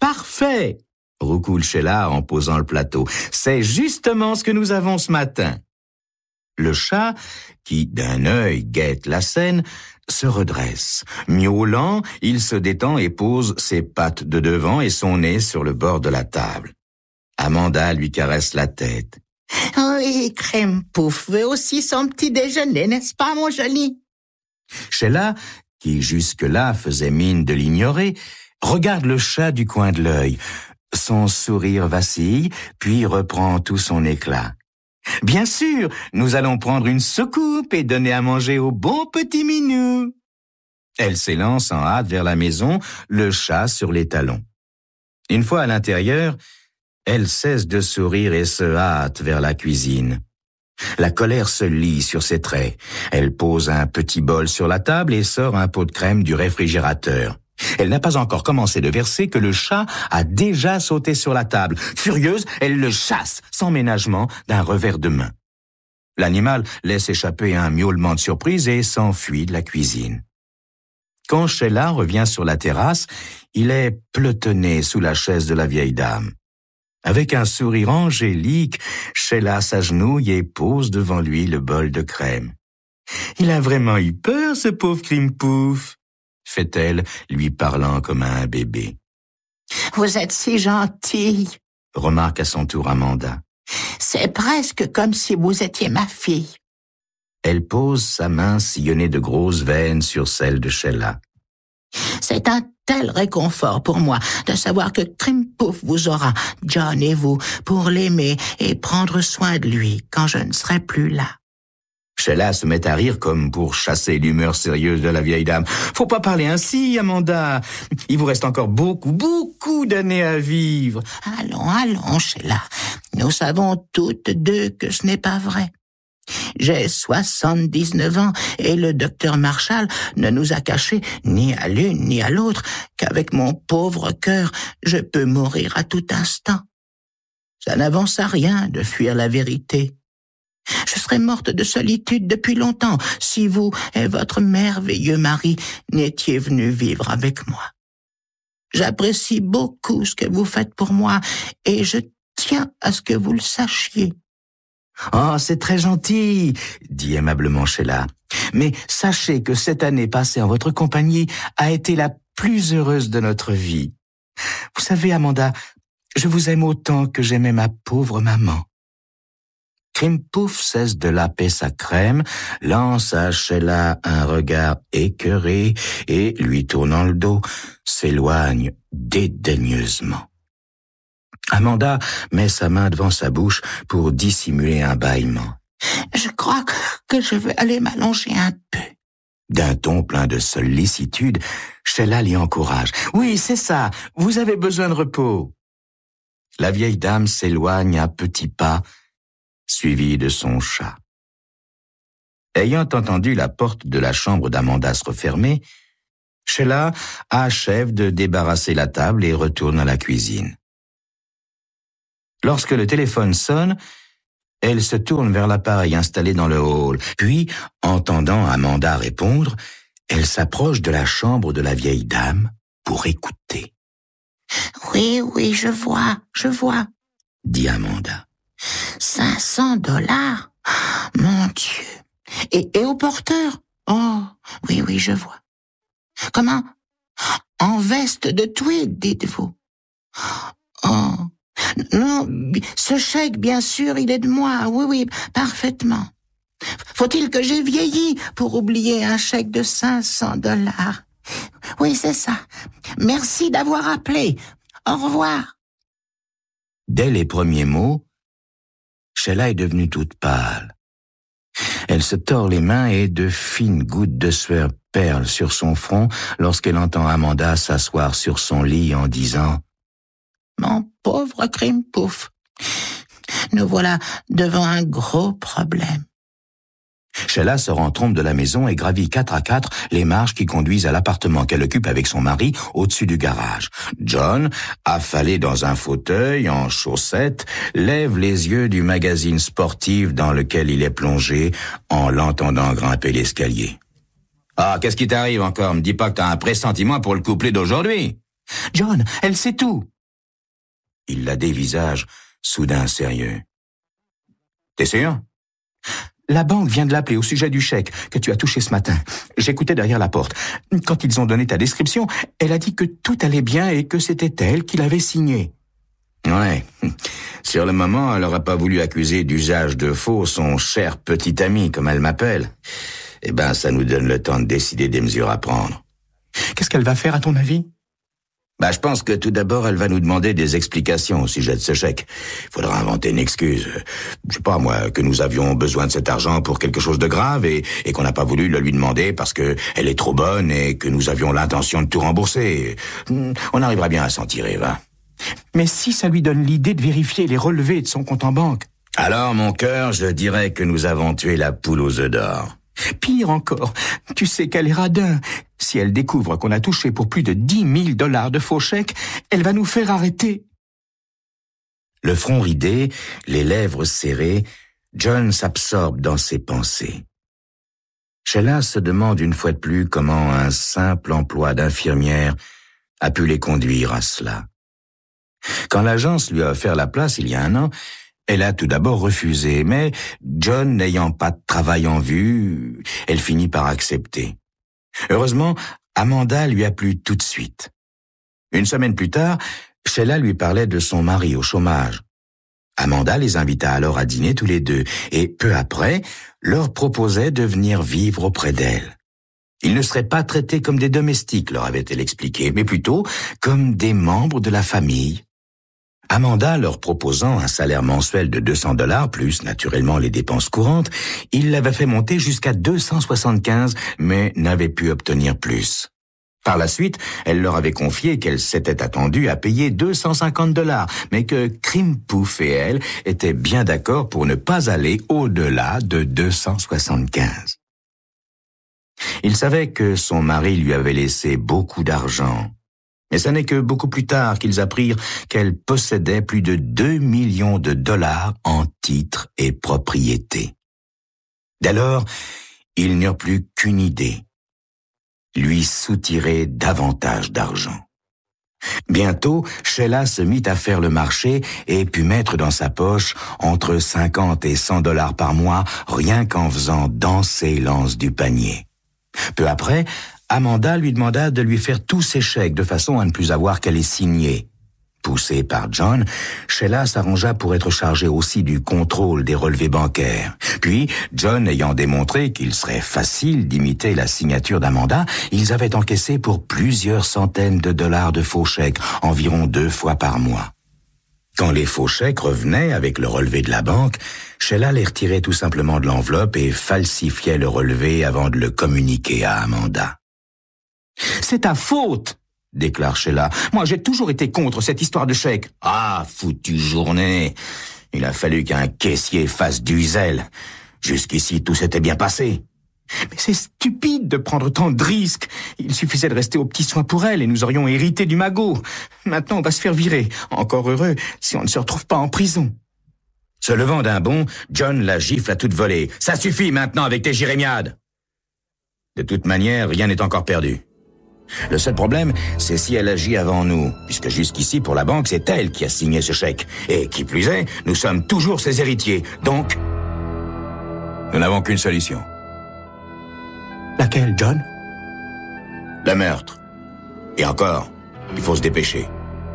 roucoule Sheila en posant le plateau. « C'est justement ce que nous avons ce matin. » Le chat, qui d'un œil guette la scène, se redresse. Miaulant, il se détend et pose ses pattes de devant et son nez sur le bord de la table. Amanda lui caresse la tête. « Oui, Crème Pouf veut aussi son petit déjeuner, n'est-ce pas, mon joli ?» Sheila, qui jusque-là faisait mine de l'ignorer, regarde le chat du coin de l'œil. Son sourire vacille, puis reprend tout son éclat. « Bien sûr, nous allons prendre une soucoupe et donner à manger au bon petit minou. » Elle s'élance en hâte vers la maison, le chat sur les talons. Une fois à l'intérieur, elle cesse de sourire et se hâte vers la cuisine. La colère se lit sur ses traits. Elle pose un petit bol sur la table et sort un pot de crème du réfrigérateur. Elle n'a pas encore commencé de verser que le chat a déjà sauté sur la table. Furieuse, elle le chasse sans ménagement d'un revers de main. L'animal laisse échapper un miaulement de surprise et s'enfuit de la cuisine. Quand Sheila revient sur la terrasse, il est pelotonné sous la chaise de la vieille dame. Avec un sourire angélique, Sheila s'agenouille et pose devant lui le bol de crème. « Il a vraiment eu peur, ce pauvre Crème Pouf !» fait-elle, lui parlant comme à un bébé. « Vous êtes si gentille !» remarque à son tour Amanda. « C'est presque comme si vous étiez ma fille. » Elle pose sa main sillonnée de grosses veines sur celle de Sheila. « C'est un tel réconfort pour moi de savoir que Crème Pouf vous aura, John et vous, pour l'aimer et prendre soin de lui quand je ne serai plus là. » Sheila se met à rire comme pour chasser l'humeur sérieuse de la vieille dame. « Faut pas parler ainsi, Amanda. Il vous reste encore beaucoup, beaucoup d'années à vivre. »« Allons, allons, Sheila. Nous savons toutes deux que ce n'est pas vrai. J'ai soixante-dix-neuf ans et le docteur Marshall ne nous a caché ni à l'une ni à l'autre qu'avec mon pauvre cœur, je peux mourir à tout instant. Ça n'avance à rien de fuir la vérité. Je serais morte de solitude depuis longtemps si vous et votre merveilleux mari n'étiez venus vivre avec moi. J'apprécie beaucoup ce que vous faites pour moi et je tiens à ce que vous le sachiez. » « Oh, c'est très gentil, » dit aimablement Sheila. « Mais sachez que cette année passée en votre compagnie a été la plus heureuse de notre vie. Vous savez, Amanda, je vous aime autant que j'aimais ma pauvre maman. » Crimpouf cesse de laper sa crème, lance à Sheila un regard écœuré et, lui tournant le dos, s'éloigne dédaigneusement. Amanda met sa main devant sa bouche pour dissimuler un bâillement. « Je crois que je vais aller m'allonger un peu. » D'un ton plein de sollicitude, Sheila l'y encourage. « Oui, c'est ça, vous avez besoin de repos. » La vieille dame s'éloigne à petits pas, suivie de son chat. Ayant entendu la porte de la chambre d'Amanda se refermer, Sheila achève de débarrasser la table et retourne à la cuisine. Lorsque le téléphone sonne, elle se tourne vers l'appareil installé dans le hall. Puis, entendant Amanda répondre, elle s'approche de la chambre de la vieille dame pour écouter. « Oui, oui, je vois, je vois, » dit Amanda. « cinq cents dollars, mon Dieu. Et, et au porteur? Oh, oui, oui, je vois. Comment? En veste de tweed, dites-vous? Oh, non, ce chèque, bien sûr, il est de moi. Oui, oui, parfaitement. Faut-il que j'aie vieilli pour oublier un chèque de cinq cents dollars? Oui, c'est ça. Merci d'avoir appelé. Au revoir. » Dès les premiers mots, Sheila est devenue toute pâle. Elle se tord les mains et de fines gouttes de sueur perlent sur son front lorsqu'elle entend Amanda s'asseoir sur son lit en disant « Mon pauvre Crimpouf, nous voilà devant un gros problème. » Sheila sort en trompe de la maison et gravit quatre à quatre les marches qui conduisent à l'appartement qu'elle occupe avec son mari au-dessus du garage. John, affalé dans un fauteuil, en chaussettes, lève les yeux du magazine sportif dans lequel il est plongé en l'entendant grimper l'escalier. « Ah, qu'est-ce qui t'arrive encore? Me dis pas que t'as un pressentiment pour le couplet d'aujourd'hui. »« John, elle sait tout. » Il la dévisage, soudain sérieux. « T'es sûr? » La banque vient de l'appeler au sujet du chèque que tu as touché ce matin. J'écoutais derrière la porte. Quand ils ont donné ta description, elle a dit que tout allait bien et que c'était elle qui l'avait signé. Ouais. Sur le moment, elle n'aurait pas voulu accuser d'usage de faux son cher petit ami, comme elle m'appelle. Eh ben, ça nous donne le temps de décider des mesures à prendre. Qu'est-ce qu'elle va faire, à ton avis? Bah, je pense que tout d'abord, elle va nous demander des explications au sujet de ce chèque. Il faudra inventer une excuse. Je sais pas, moi, que nous avions besoin de cet argent pour quelque chose de grave et, et qu'on n'a pas voulu le lui demander parce que elle est trop bonne et que nous avions l'intention de tout rembourser. On arrivera bien à s'en tirer, va. Mais si ça lui donne l'idée de vérifier les relevés de son compte en banque? Alors, mon cœur, je dirais que nous avons tué la poule aux œufs d'or. Pire encore, tu sais qu'elle est radin. Si elle découvre qu'on a touché pour plus de dix mille dollars de faux chèques, elle va nous faire arrêter. Le front ridé, les lèvres serrées, John s'absorbe dans ses pensées. Sheila se demande une fois de plus comment un simple emploi d'infirmière a pu les conduire à cela. Quand l'agence lui a offert la place il y a un an, elle a tout d'abord refusé, mais John n'ayant pas de travail en vue, elle finit par accepter. Heureusement, Amanda lui a plu tout de suite. Une semaine plus tard, Sheila lui parlait de son mari au chômage. Amanda les invita alors à dîner tous les deux et peu après, leur proposait de venir vivre auprès d'elle. Ils ne seraient pas traités comme des domestiques, leur avait-elle expliqué, mais plutôt comme des membres de la famille. Amanda leur proposant un salaire mensuel de deux cents dollars, plus naturellement les dépenses courantes, il l'avait fait monter jusqu'à deux cent soixante-quinze, mais n'avait pu obtenir plus. Par la suite, elle leur avait confié qu'elle s'était attendue à payer deux cent cinquante dollars, mais que Crimpouf et elle étaient bien d'accord pour ne pas aller au-delà de deux cent soixante-quinze. Il savait que son mari lui avait laissé beaucoup d'argent. Mais ce n'est que beaucoup plus tard qu'ils apprirent qu'elle possédait plus de deux millions de dollars en titres et propriétés. Dès lors, ils n'eurent plus qu'une idée. Lui soutirer davantage d'argent. Bientôt, Sheila se mit à faire le marché et put mettre dans sa poche entre cinquante et cent dollars par mois, rien qu'en faisant danser l'anse du panier. Peu après, Amanda lui demanda de lui faire tous ses chèques de façon à ne plus avoir qu'à les signer. Poussée par John, Sheila s'arrangea pour être chargée aussi du contrôle des relevés bancaires. Puis, John ayant démontré qu'il serait facile d'imiter la signature d'Amanda, ils avaient encaissé pour plusieurs centaines de dollars de faux chèques, environ deux fois par mois. Quand les faux chèques revenaient avec le relevé de la banque, Sheila les retirait tout simplement de l'enveloppe et falsifiait le relevé avant de le communiquer à Amanda. « C'est ta faute !» déclare Sheila. « Moi, j'ai toujours été contre cette histoire de chèque. »« Ah, foutue journée. Il a fallu qu'un caissier fasse du zèle. Jusqu'ici, tout s'était bien passé. » « Mais c'est stupide de prendre tant de risques. Il suffisait de rester aux petits soins pour elle et nous aurions hérité du magot. Maintenant, on va se faire virer. Encore heureux si on ne se retrouve pas en prison. » Se levant d'un bond, John la gifle à toute volée. « Ça suffit maintenant avec tes jérémiades !» De toute manière, rien n'est encore perdu. Le seul problème, c'est si elle agit avant nous, puisque jusqu'ici, pour la banque, c'est elle qui a signé ce chèque. Et qui plus est, nous sommes toujours ses héritiers. Donc, nous n'avons qu'une solution. Laquelle, John? Le meurtre. Et encore, il faut se dépêcher.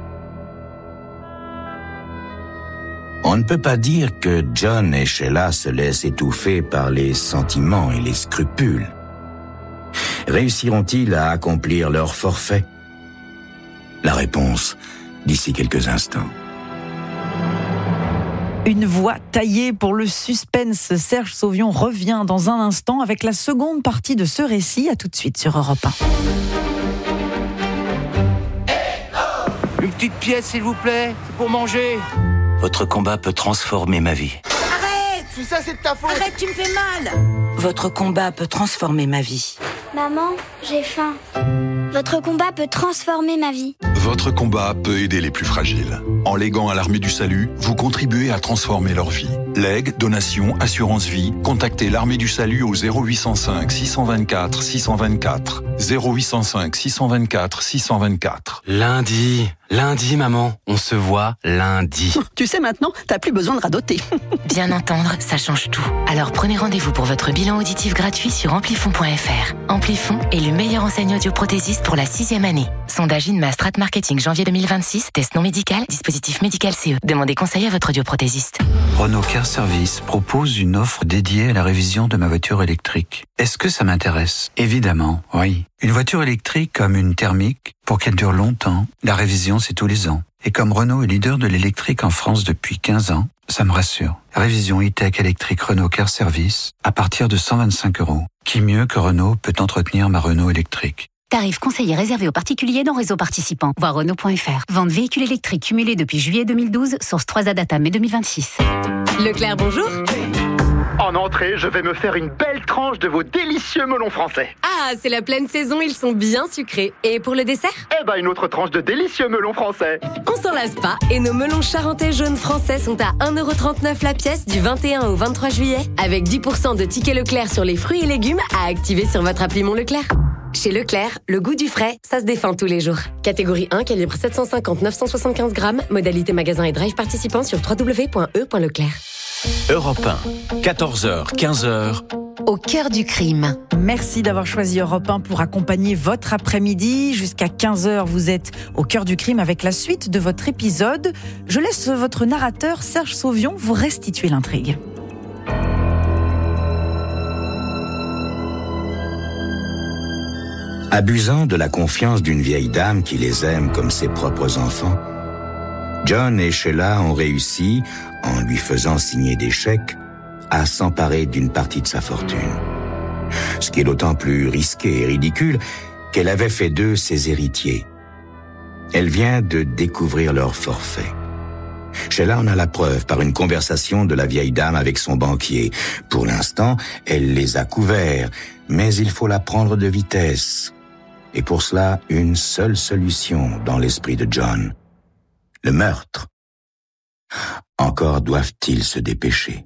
On ne peut pas dire que John et Sheila se laissent étouffer par les sentiments et les scrupules. Réussiront-ils à accomplir leur forfait? La réponse, d'ici quelques instants. Une voix taillée pour le suspense. Serge Sauvion revient dans un instant avec la seconde partie de ce récit. À tout de suite sur Europe un. Une petite pièce, s'il vous plaît, c'est pour manger. Votre combat peut transformer ma vie. Arrête! Tout ça, c'est de ta faute. Arrête, tu me fais mal. Votre combat peut transformer ma vie. Maman, j'ai faim. Votre combat peut transformer ma vie. Votre combat peut aider les plus fragiles. En léguant à l'Armée du Salut, vous contribuez à transformer leur vie. Legs, donations, assurance vie, contactez l'Armée du Salut au zéro huit cent cinq six cent vingt-quatre six cent vingt-quatre. zéro huit cent cinq six cent vingt-quatre six cent vingt-quatre. Lundi, lundi maman, on se voit lundi. Tu sais maintenant, t'as plus besoin de radoter. Bien entendre, ça change tout. Alors prenez rendez-vous pour votre bilan auditif gratuit sur amplifon point f r. Amplifon est le meilleur enseigne audioprothésiste pour la sixième année. Sondage INMA Strat Marketing janvier deux mille vingt-six, test non médical, dispositif médical C E. Demandez conseil à votre audioprothésiste. Renault Car Service propose une offre dédiée à la révision de ma voiture électrique. Est-ce que ça m'intéresse? Évidemment, oui. Une voiture électrique comme une thermique, pour qu'elle dure longtemps, la révision c'est tous les ans. Et comme Renault est leader de l'électrique en France depuis quinze ans, ça me rassure. Révision e-tech électrique Renault Car Service à partir de cent vingt-cinq euros. Qui mieux que Renault peut entretenir ma Renault électrique? Tarif conseillé réservé aux particuliers dans réseau participant. Voir Renault point f r. Vente véhicule électrique cumulée depuis juillet deux mille douze, source trois A Data mai deux mille vingt-six. Leclerc, bonjour. En entrée, je vais me faire une belle tranche de vos délicieux melons français. Ah, c'est la pleine saison, ils sont bien sucrés. Et pour le dessert? Eh ben, une autre tranche de délicieux melons français. On s'en lasse pas, et nos melons charentais jaunes français sont à un euro trente-neuf la pièce du vingt et un au vingt-trois juillet, avec dix pour cent de tickets Leclerc sur les fruits et légumes à activer sur votre appli Mon Leclerc. Chez Leclerc, le goût du frais, ça se défend tous les jours. Catégorie un, calibre sept cent cinquante neuf cent soixante-quinze grammes, modalité magasin et drive participant sur w w w point e point leclerc. Europe un, quatorze heures, quinze heures. Au cœur du crime. Merci d'avoir choisi Europe un pour accompagner votre après-midi. Jusqu'à quinze heures, vous êtes au cœur du crime avec la suite de votre épisode. Je laisse votre narrateur Serge Sauvion vous restituer l'intrigue. Abusant de la confiance d'une vieille dame qui les aime comme ses propres enfants, John et Sheila ont réussi, en lui faisant signer des chèques, à s'emparer d'une partie de sa fortune. Ce qui est d'autant plus risqué et ridicule qu'elle avait fait d'eux ses héritiers. Elle vient de découvrir leur forfait. Sheila en a la preuve par une conversation de la vieille dame avec son banquier. Pour l'instant, elle les a couverts, mais il faut la prendre de vitesse. Et pour cela, une seule solution dans l'esprit de John. Le meurtre. Encore doivent-ils se dépêcher.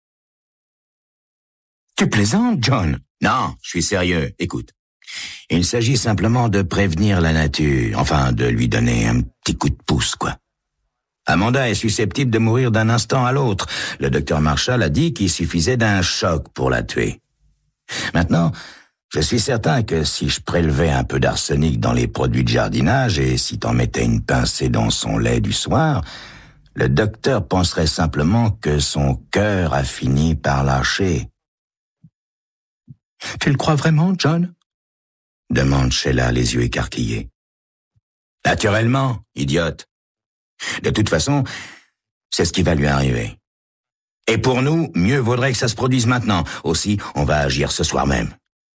Tu plaisantes, John? Non, je suis sérieux. Écoute. Il s'agit simplement de prévenir la nature. Enfin, de lui donner un petit coup de pouce, quoi. Amanda est susceptible de mourir d'un instant à l'autre. Le docteur Marshall a dit qu'il suffisait d'un choc pour la tuer. Maintenant, Je suis certain que si je prélevais un peu d'arsenic dans les produits de jardinage et si t'en mettais une pincée dans son lait du soir, le docteur penserait simplement que son cœur a fini par lâcher. « Tu le crois vraiment, John ?» demande Sheila, les yeux écarquillés. « Naturellement, idiote. De toute façon, c'est ce qui va lui arriver. Et pour nous, mieux vaudrait que ça se produise maintenant. Aussi, on va agir ce soir même. »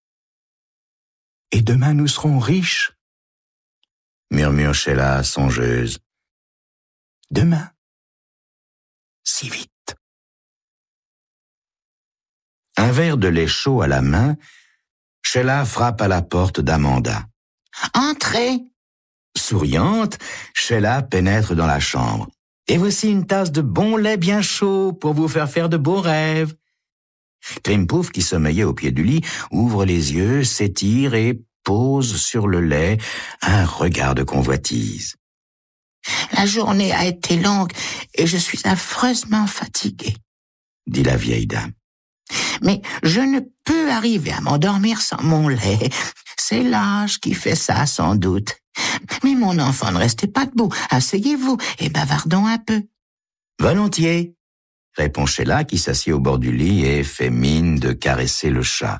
« Et demain, nous serons riches ?» murmure Sheila, songeuse. « Demain ? Si vite. » Un verre de lait chaud à la main, Sheila frappe à la porte d'Amanda. « Entrez !» Souriante, Sheila pénètre dans la chambre. « Et voici une tasse de bon lait bien chaud pour vous faire faire de beaux rêves. » Crimpouf, qui sommeillait au pied du lit, ouvre les yeux, s'étire et pose sur le lait un regard de convoitise. « La journée a été longue et je suis affreusement fatiguée, » dit la vieille dame. « Mais je ne peux arriver à m'endormir sans mon lait. C'est l'âge qui fait ça, sans doute. Mais mon enfant, ne restez pas debout. Asseyez-vous et bavardons un peu. »« Volontiers, » répond Sheila, qui s'assied au bord du lit et fait mine de caresser le chat.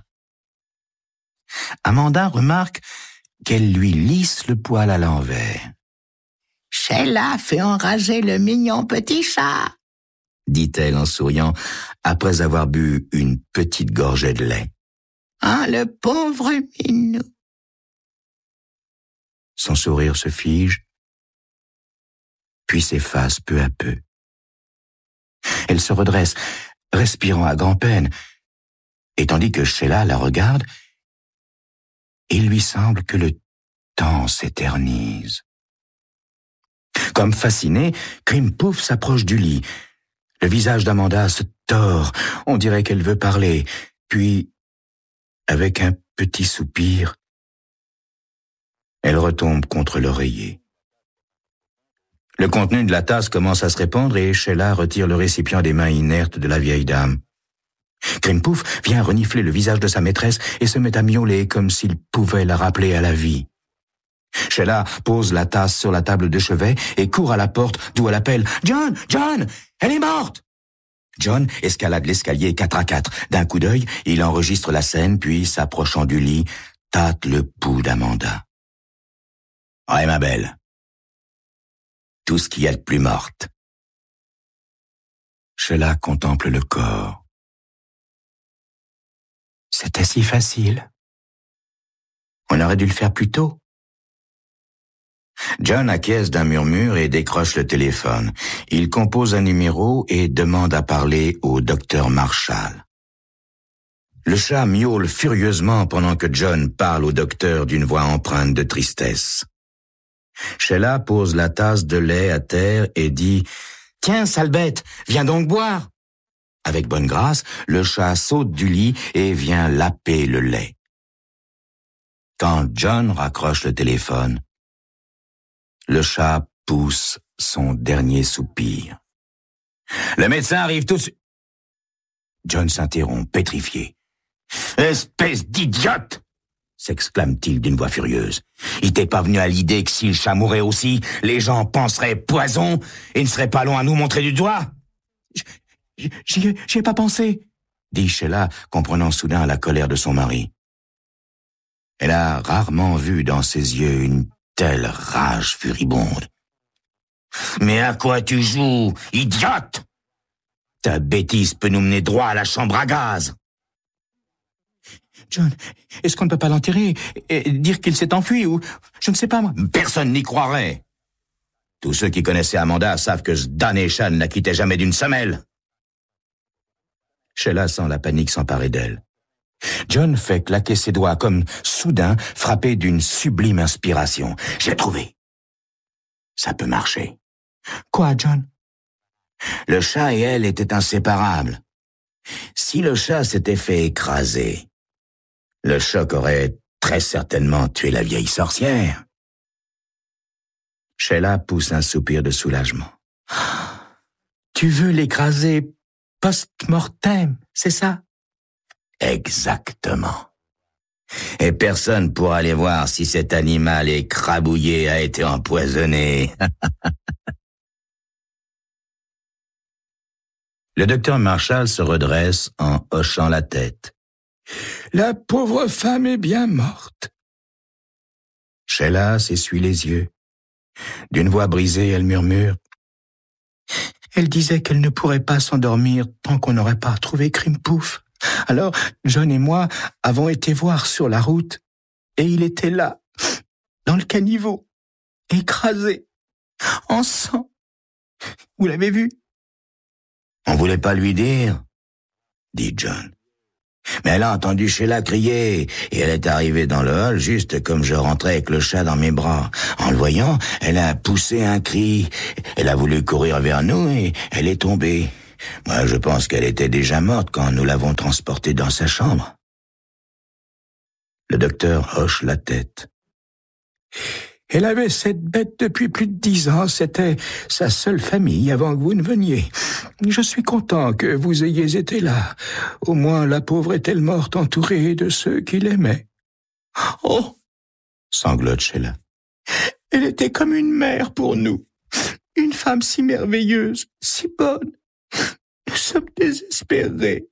Amanda remarque qu'elle lui lisse le poil à l'envers. « Sheila fait enrager le mignon petit chat, » dit-elle en souriant, après avoir bu une petite gorgée de lait. « Ah, le pauvre minou !» Son sourire se fige, puis s'efface peu à peu. Elle se redresse, respirant à grand-peine, et tandis que Sheila la regarde, il lui semble que le temps s'éternise. Comme fasciné, Crimpouf s'approche du lit. Le visage d'Amanda se tord, on dirait qu'elle veut parler, puis, avec un petit soupir, elle retombe contre l'oreiller. Le contenu de la tasse commence à se répandre et Sheila retire le récipient des mains inertes de la vieille dame. Crimpouf vient renifler le visage de sa maîtresse et se met à miauler comme s'il pouvait la rappeler à la vie. Sheila pose la tasse sur la table de chevet et court à la porte d'où elle appelle « John, John, elle est morte !» John escalade l'escalier quatre à quatre. D'un coup d'œil, il enregistre la scène, puis, s'approchant du lit, tâte le pouls d'Amanda. « Ouais, ma belle. Tout ce qu'il y a de plus morte. » Sheila contemple le corps. C'était si facile. On aurait dû le faire plus tôt. John acquiesce d'un murmure et décroche le téléphone. Il compose un numéro et demande à parler au docteur Marshall. Le chat miaule furieusement pendant que John parle au docteur d'une voix empreinte de tristesse. Sheila pose la tasse de lait à terre et dit « Tiens, sale bête, viens donc boire !» Avec bonne grâce, le chat saute du lit et vient laper le lait. Quand John raccroche le téléphone, le chat pousse son dernier soupir. « Le médecin arrive tout de suite. » John s'interrompt, pétrifié. « Espèce d'idiote !» s'exclame-t-il d'une voix furieuse. « Il t'est pas venu à l'idée que si le chat mourait aussi, les gens penseraient poison et ne seraient pas loin à nous montrer du doigt ?» J'y ai, j'y ai pas pensé, dit Sheila, comprenant soudain la colère de son mari. Elle a rarement vu dans ses yeux une telle rage furibonde. « Mais à quoi tu joues, idiote ? Ta bêtise peut nous mener droit à la chambre à gaz. » John, est-ce qu'on ne peut pas l'enterrer et dire qu'il s'est enfui ou... Je ne sais pas, moi. Personne n'y croirait. Tous ceux qui connaissaient Amanda savent que ce damné chat ne la quittait jamais d'une semelle. Sheila sent la panique s'emparer d'elle. John fait claquer ses doigts comme, soudain, frappé d'une sublime inspiration. « J'ai trouvé. Ça peut marcher. » « Quoi, John ?» Le chat et elle étaient inséparables. Si le chat s'était fait écraser, le choc aurait très certainement tué la vieille sorcière. Sheila pousse un soupir de soulagement. « Tu veux l'écraser post-mortem, c'est ça ?» « Exactement. Et personne pourra aller voir si cet animal écrabouillé a été empoisonné. Le docteur Marshall se redresse en hochant la tête. La pauvre femme est bien morte. Sheila s'essuie les yeux. D'une voix brisée, elle murmure. Elle disait qu'elle ne pourrait pas s'endormir tant qu'on n'aurait pas retrouvé Crimpouf. Alors, John et moi avons été voir sur la route, et il était là, dans le caniveau, écrasé, en sang. Vous l'avez vu? On voulait pas lui dire, dit John. Mais elle a entendu Sheila crier, et elle est arrivée dans le hall juste comme je rentrais avec le chat dans mes bras. En le voyant, elle a poussé un cri. Elle a voulu courir vers nous et elle est tombée. Moi, je pense qu'elle était déjà morte quand nous l'avons transportée dans sa chambre. Le docteur hoche la tête. Elle avait cette bête depuis plus de dix ans. C'était sa seule famille avant que vous ne veniez. Je suis content que vous ayez été là. Au moins, la pauvre est-elle morte entourée de ceux qui l'aimaient. Oh, sanglote Sheila. Elle était comme une mère pour nous. Une femme si merveilleuse, si bonne. Nous sommes désespérés.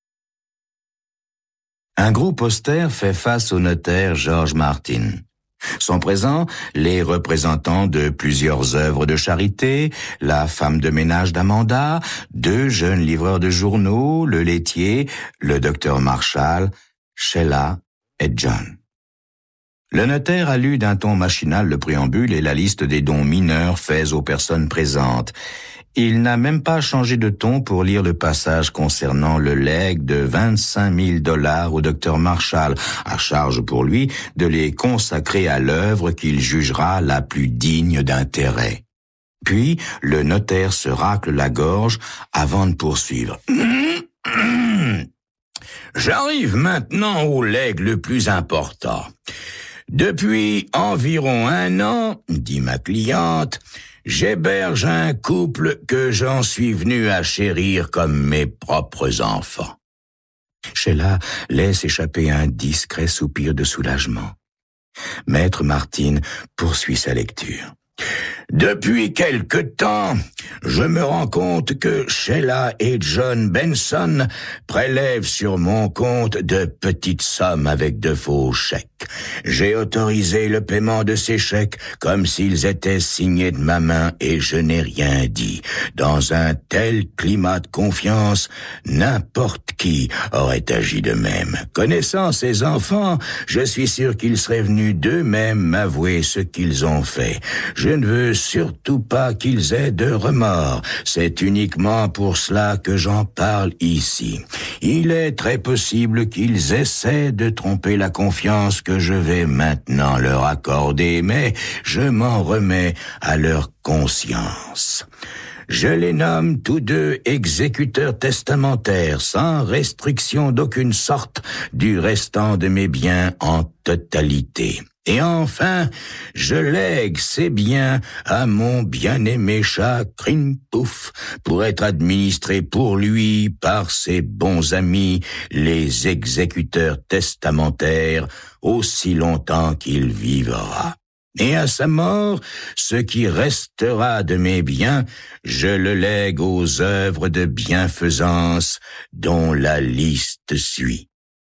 Un groupe austère fait face au notaire George Martin. Sont présents les représentants de plusieurs œuvres de charité, la femme de ménage d'Amanda, deux jeunes livreurs de journaux, le laitier, le docteur Marshall, Sheila et John. Le notaire a lu d'un ton machinal le préambule et la liste des dons mineurs faits aux personnes présentes. Il n'a même pas changé de ton pour lire le passage concernant le legs de vingt-cinq mille dollars au docteur Marshall, à charge pour lui de les consacrer à l'œuvre qu'il jugera la plus digne d'intérêt. Puis, le notaire se racle la gorge avant de poursuivre. J'arrive maintenant au legs le plus important. Depuis environ un an, dit ma cliente, j'héberge un couple que j'en suis venu à chérir comme mes propres enfants. Sheila laisse échapper un discret soupir de soulagement. Maître Martin poursuit sa lecture. Depuis quelque temps, je me rends compte que Sheila et John Benson prélèvent sur mon compte de petites sommes avec de faux chèques. J'ai autorisé le paiement de ces chèques comme s'ils étaient signés de ma main et je n'ai rien dit. Dans un tel climat de confiance, n'importe qui aurait agi de même. Connaissant ces enfants, je suis sûr qu'ils seraient venus d'eux-mêmes m'avouer ce qu'ils ont fait. Je ne veux surtout pas qu'ils aient de remords. C'est uniquement pour cela que j'en parle ici. Il est très possible qu'ils essaient de tromper la confiance que je vais maintenant leur accorder, mais je m'en remets à leur conscience. Je les nomme tous deux exécuteurs testamentaires, sans restriction d'aucune sorte, du restant de mes biens en totalité. Et enfin, je lègue ces biens à mon bien-aimé chat Crimpouf pour être administré pour lui par ses bons amis, les exécuteurs testamentaires, aussi longtemps qu'il vivra. Et à sa mort, ce qui restera de mes biens, je le lègue aux œuvres de bienfaisance dont la liste suit.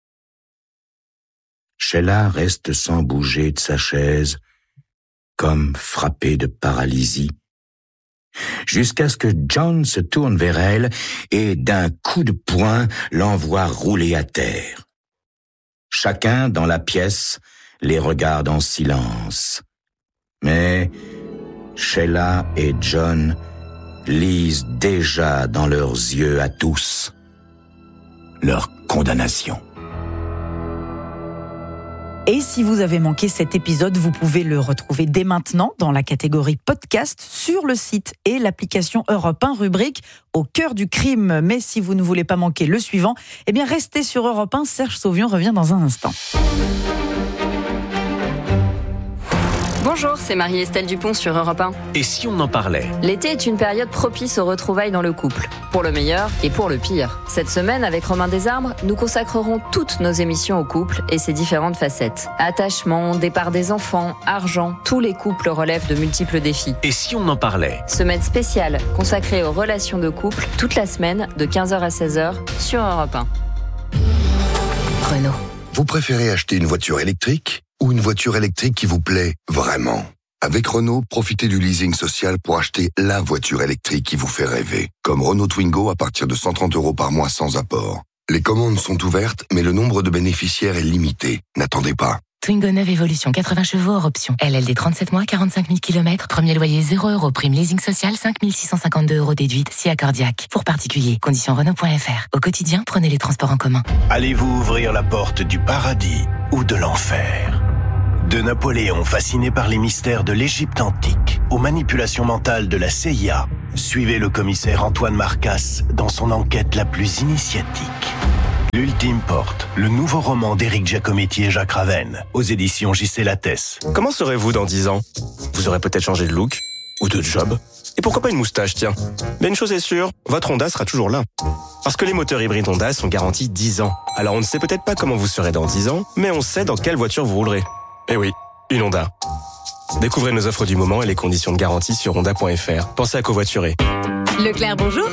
Sheila reste sans bouger de sa chaise, comme frappée de paralysie, jusqu'à ce que John se tourne vers elle et d'un coup de poing l'envoie rouler à terre. Chacun dans la pièce les regarde en silence. Mais Sheila et John lisent déjà dans leurs yeux à tous leur condamnation. Et si vous avez manqué cet épisode, vous pouvez le retrouver dès maintenant dans la catégorie podcast sur le site et l'application Europe un, rubrique Au cœur du crime. Mais si vous ne voulez pas manquer le suivant, eh bien restez sur Europe un. Serge Sauvion revient dans un instant. Bonjour, c'est Marie-Estelle Dupont sur Europe un. Et si on en parlait ? L'été est une période propice aux retrouvailles dans le couple, pour le meilleur et pour le pire. Cette semaine, avec Romain Desarbres, nous consacrerons toutes nos émissions au couple et ses différentes facettes. Attachement, départ des enfants, argent, tous les couples relèvent de multiples défis. Et si on en parlait ? Semaine spéciale consacrée aux relations de couple, toute la semaine, de quinze heures à seize heures, sur Europe un. Renault. Vous préférez acheter une voiture électrique ou une voiture électrique qui vous plaît vraiment ? Avec Renault, profitez du leasing social pour acheter la voiture électrique qui vous fait rêver. Comme Renault Twingo à partir de cent trente euros par mois sans apport. Les commandes sont ouvertes, mais le nombre de bénéficiaires est limité. N'attendez pas. Twingo neuve Evolution, quatre-vingts chevaux hors option. L L D trente-sept mois, quarante-cinq mille kilomètres. Premier loyer zéro euros. Prime leasing social, cinq mille six cent cinquante-deux euros déduite. Si accordiaque. Pour particulier. Conditions Renault point F R. Au quotidien, prenez les transports en commun. Allez-vous ouvrir la porte du paradis ou de l'enfer ? De Napoléon fasciné par les mystères de l'Égypte antique aux manipulations mentales de la C I A, suivez le commissaire Antoine Marcasse dans son enquête la plus initiatique. L'Ultime Porte, le nouveau roman d'Éric Giacometti et Jacques Ravenne, aux éditions J C Lattès. Comment serez-vous dans dix ans ? Vous aurez peut-être changé de look ou de job. Et pourquoi pas une moustache, tiens ? Mais une chose est sûre, votre Honda sera toujours là. Parce que les moteurs hybrides Honda sont garantis dix ans. Alors on ne sait peut-être pas comment vous serez dans dix ans, mais on sait dans quelle voiture vous roulerez. Eh oui, une Honda. Découvrez nos offres du moment et les conditions de garantie sur honda point F R. Pensez à covoiturer. Leclerc, bonjour.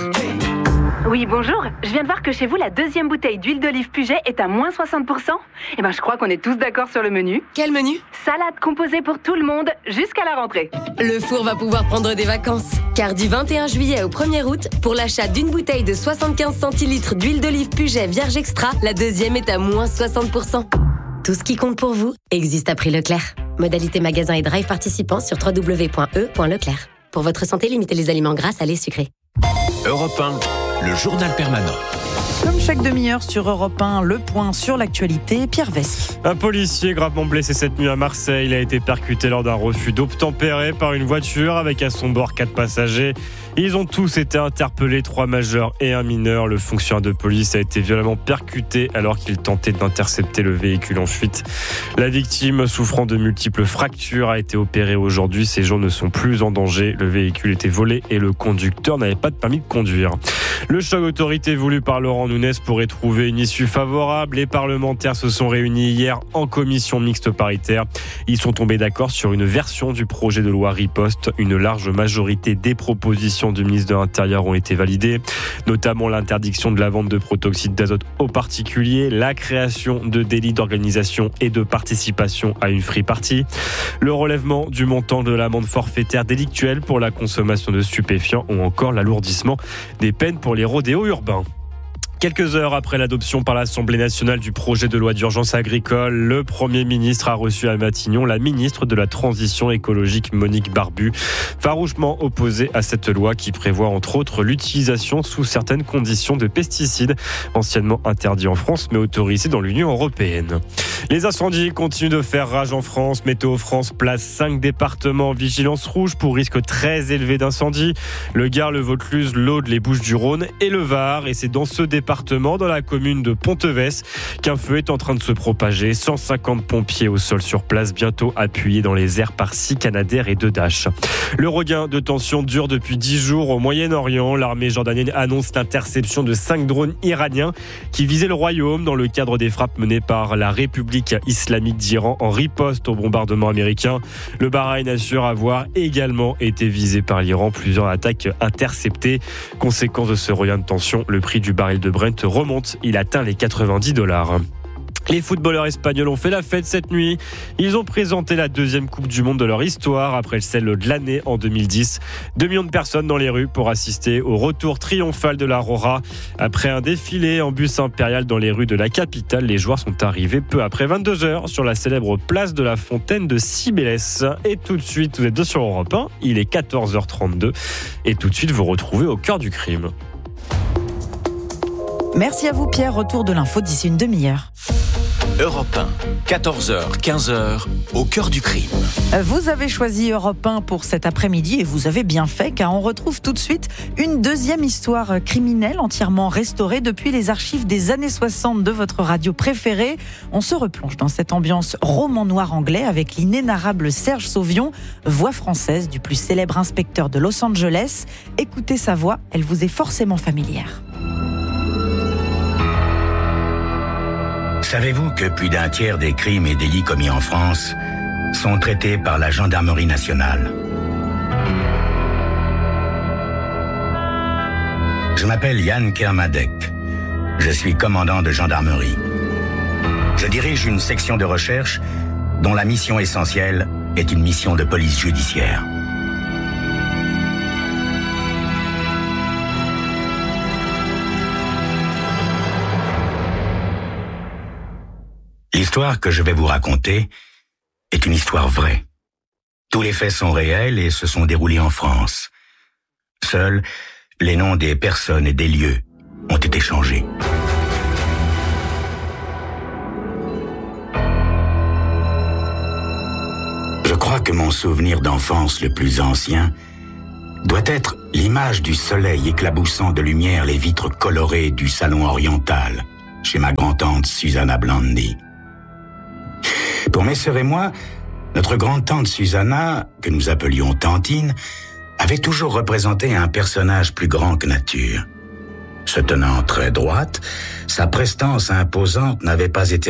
Oui, bonjour. Je viens de voir que chez vous, la deuxième bouteille d'huile d'olive Puget est à moins soixante pour cent. Eh ben, je crois qu'on est tous d'accord sur le menu. Quel menu ? Salade composée pour tout le monde jusqu'à la rentrée. Le four va pouvoir prendre des vacances. Car du vingt et un juillet au premier août, pour l'achat d'une bouteille de soixante-quinze centilitres d'huile d'olive Puget Vierge Extra, la deuxième est à moins soixante pour cent. Tout ce qui compte pour vous existe à prix Leclerc. Modalité magasin et drive participants sur w w w point e point leclerc. Pour votre santé, limitez les aliments gras, salés, sucrés. Europe un, le journal permanent. Comme chaque demi-heure sur Europe un, le point sur l'actualité, Pierre Vesque. Un policier gravement blessé cette nuit à Marseille. Il a été percuté lors d'un refus d'obtempérer par une voiture avec à son bord quatre passagers. Ils ont tous été interpellés, trois majeurs et un mineur. Le fonctionnaire de police a été violemment percuté alors qu'il tentait d'intercepter le véhicule en fuite. La victime, souffrant de multiples fractures, a été opérée aujourd'hui. Ces gens ne sont plus en danger. Le véhicule était volé et le conducteur n'avait pas de permis de conduire. Le choc d'autorité voulu par Laurent Nunez pourrait trouver une issue favorable. Les parlementaires se sont réunis hier en commission mixte paritaire. Ils sont tombés d'accord sur une version du projet de loi Riposte. Une large majorité des propositions du ministre de l'Intérieur ont été validées, notamment l'interdiction de la vente de protoxyde d'azote aux particuliers, la création de délits d'organisation et de participation à une free party, le relèvement du montant de l'amende forfaitaire délictuelle pour la consommation de stupéfiants ou encore l'alourdissement des peines pour les rodéos urbains. Quelques heures après l'adoption par l'Assemblée nationale du projet de loi d'urgence agricole, le Premier ministre a reçu à Matignon la ministre de la Transition écologique Monique Barbu, farouchement opposée à cette loi qui prévoit entre autres l'utilisation sous certaines conditions de pesticides, anciennement interdits en France mais autorisés dans l'Union européenne. Les incendies continuent de faire rage en France. Météo France place cinq départements en vigilance rouge pour risque très élevé d'incendie. Le Gard, le Vaucluse, l'Aude, les Bouches-du-Rhône et le Var. Et c'est dans ce département, dans la commune de Ponteves, qu'un feu est en train de se propager. cent cinquante pompiers au sol sur place, bientôt appuyés dans les airs par six Canadair et deux Dash. Le regain de tension dure depuis dix jours au Moyen-Orient. L'armée jordanienne annonce l'interception de cinq drones iraniens qui visaient le royaume dans le cadre des frappes menées par la République islamique d'Iran en riposte au bombardement américain. Le Bahreïn assure avoir également été visé par l'Iran. Plusieurs attaques interceptées. Conséquence de ce regain de tension, le prix du baril de Brent remonte. Il atteint les quatre-vingt-dix dollars. Les footballeurs espagnols ont fait la fête cette nuit. Ils ont présenté la deuxième Coupe du Monde de leur histoire après celle de l'année en deux mille dix. Deux millions de personnes dans les rues pour assister au retour triomphal de la Rora. Après un défilé en bus impérial dans les rues de la capitale, les joueurs sont arrivés peu après vingt-deux heures sur la célèbre place de la Fontaine de Cibélès. Et tout de suite, vous êtes deux sur Europe un, il est quatorze heures trente-deux. Et tout de suite, vous retrouvez au cœur du crime. Merci à vous Pierre, retour de l'info d'ici une demi-heure. Europe un, quatorze heures, quinze heures, au cœur du crime. Vous avez choisi Europe un pour cet après-midi et vous avez bien fait, car on retrouve tout de suite une deuxième histoire criminelle entièrement restaurée depuis les archives des années soixante de votre radio préférée. On se replonge dans cette ambiance roman noir anglais avec l'inénarrable Serge Sauvion, voix française du plus célèbre inspecteur de Los Angeles. Écoutez sa voix, elle vous est forcément familière. Savez-vous que plus d'un tiers des crimes et délits commis en France sont traités par la gendarmerie nationale? Je m'appelle Yann Kermadec. Je suis commandant de gendarmerie. Je dirige une section de recherche dont la mission essentielle est une mission de police judiciaire. L'histoire que je vais vous raconter est une histoire vraie. Tous les faits sont réels et se sont déroulés en France. Seuls les noms des personnes et des lieux ont été changés. Je crois que mon souvenir d'enfance le plus ancien doit être l'image du soleil éclaboussant de lumière les vitres colorées du salon oriental chez ma grand-tante Susanna Blandi. Pour mes sœurs et moi, notre grande-tante Susanna, que nous appelions Tantine, avait toujours représenté un personnage plus grand que nature. Se tenant très droite, sa prestance imposante n'avait pas été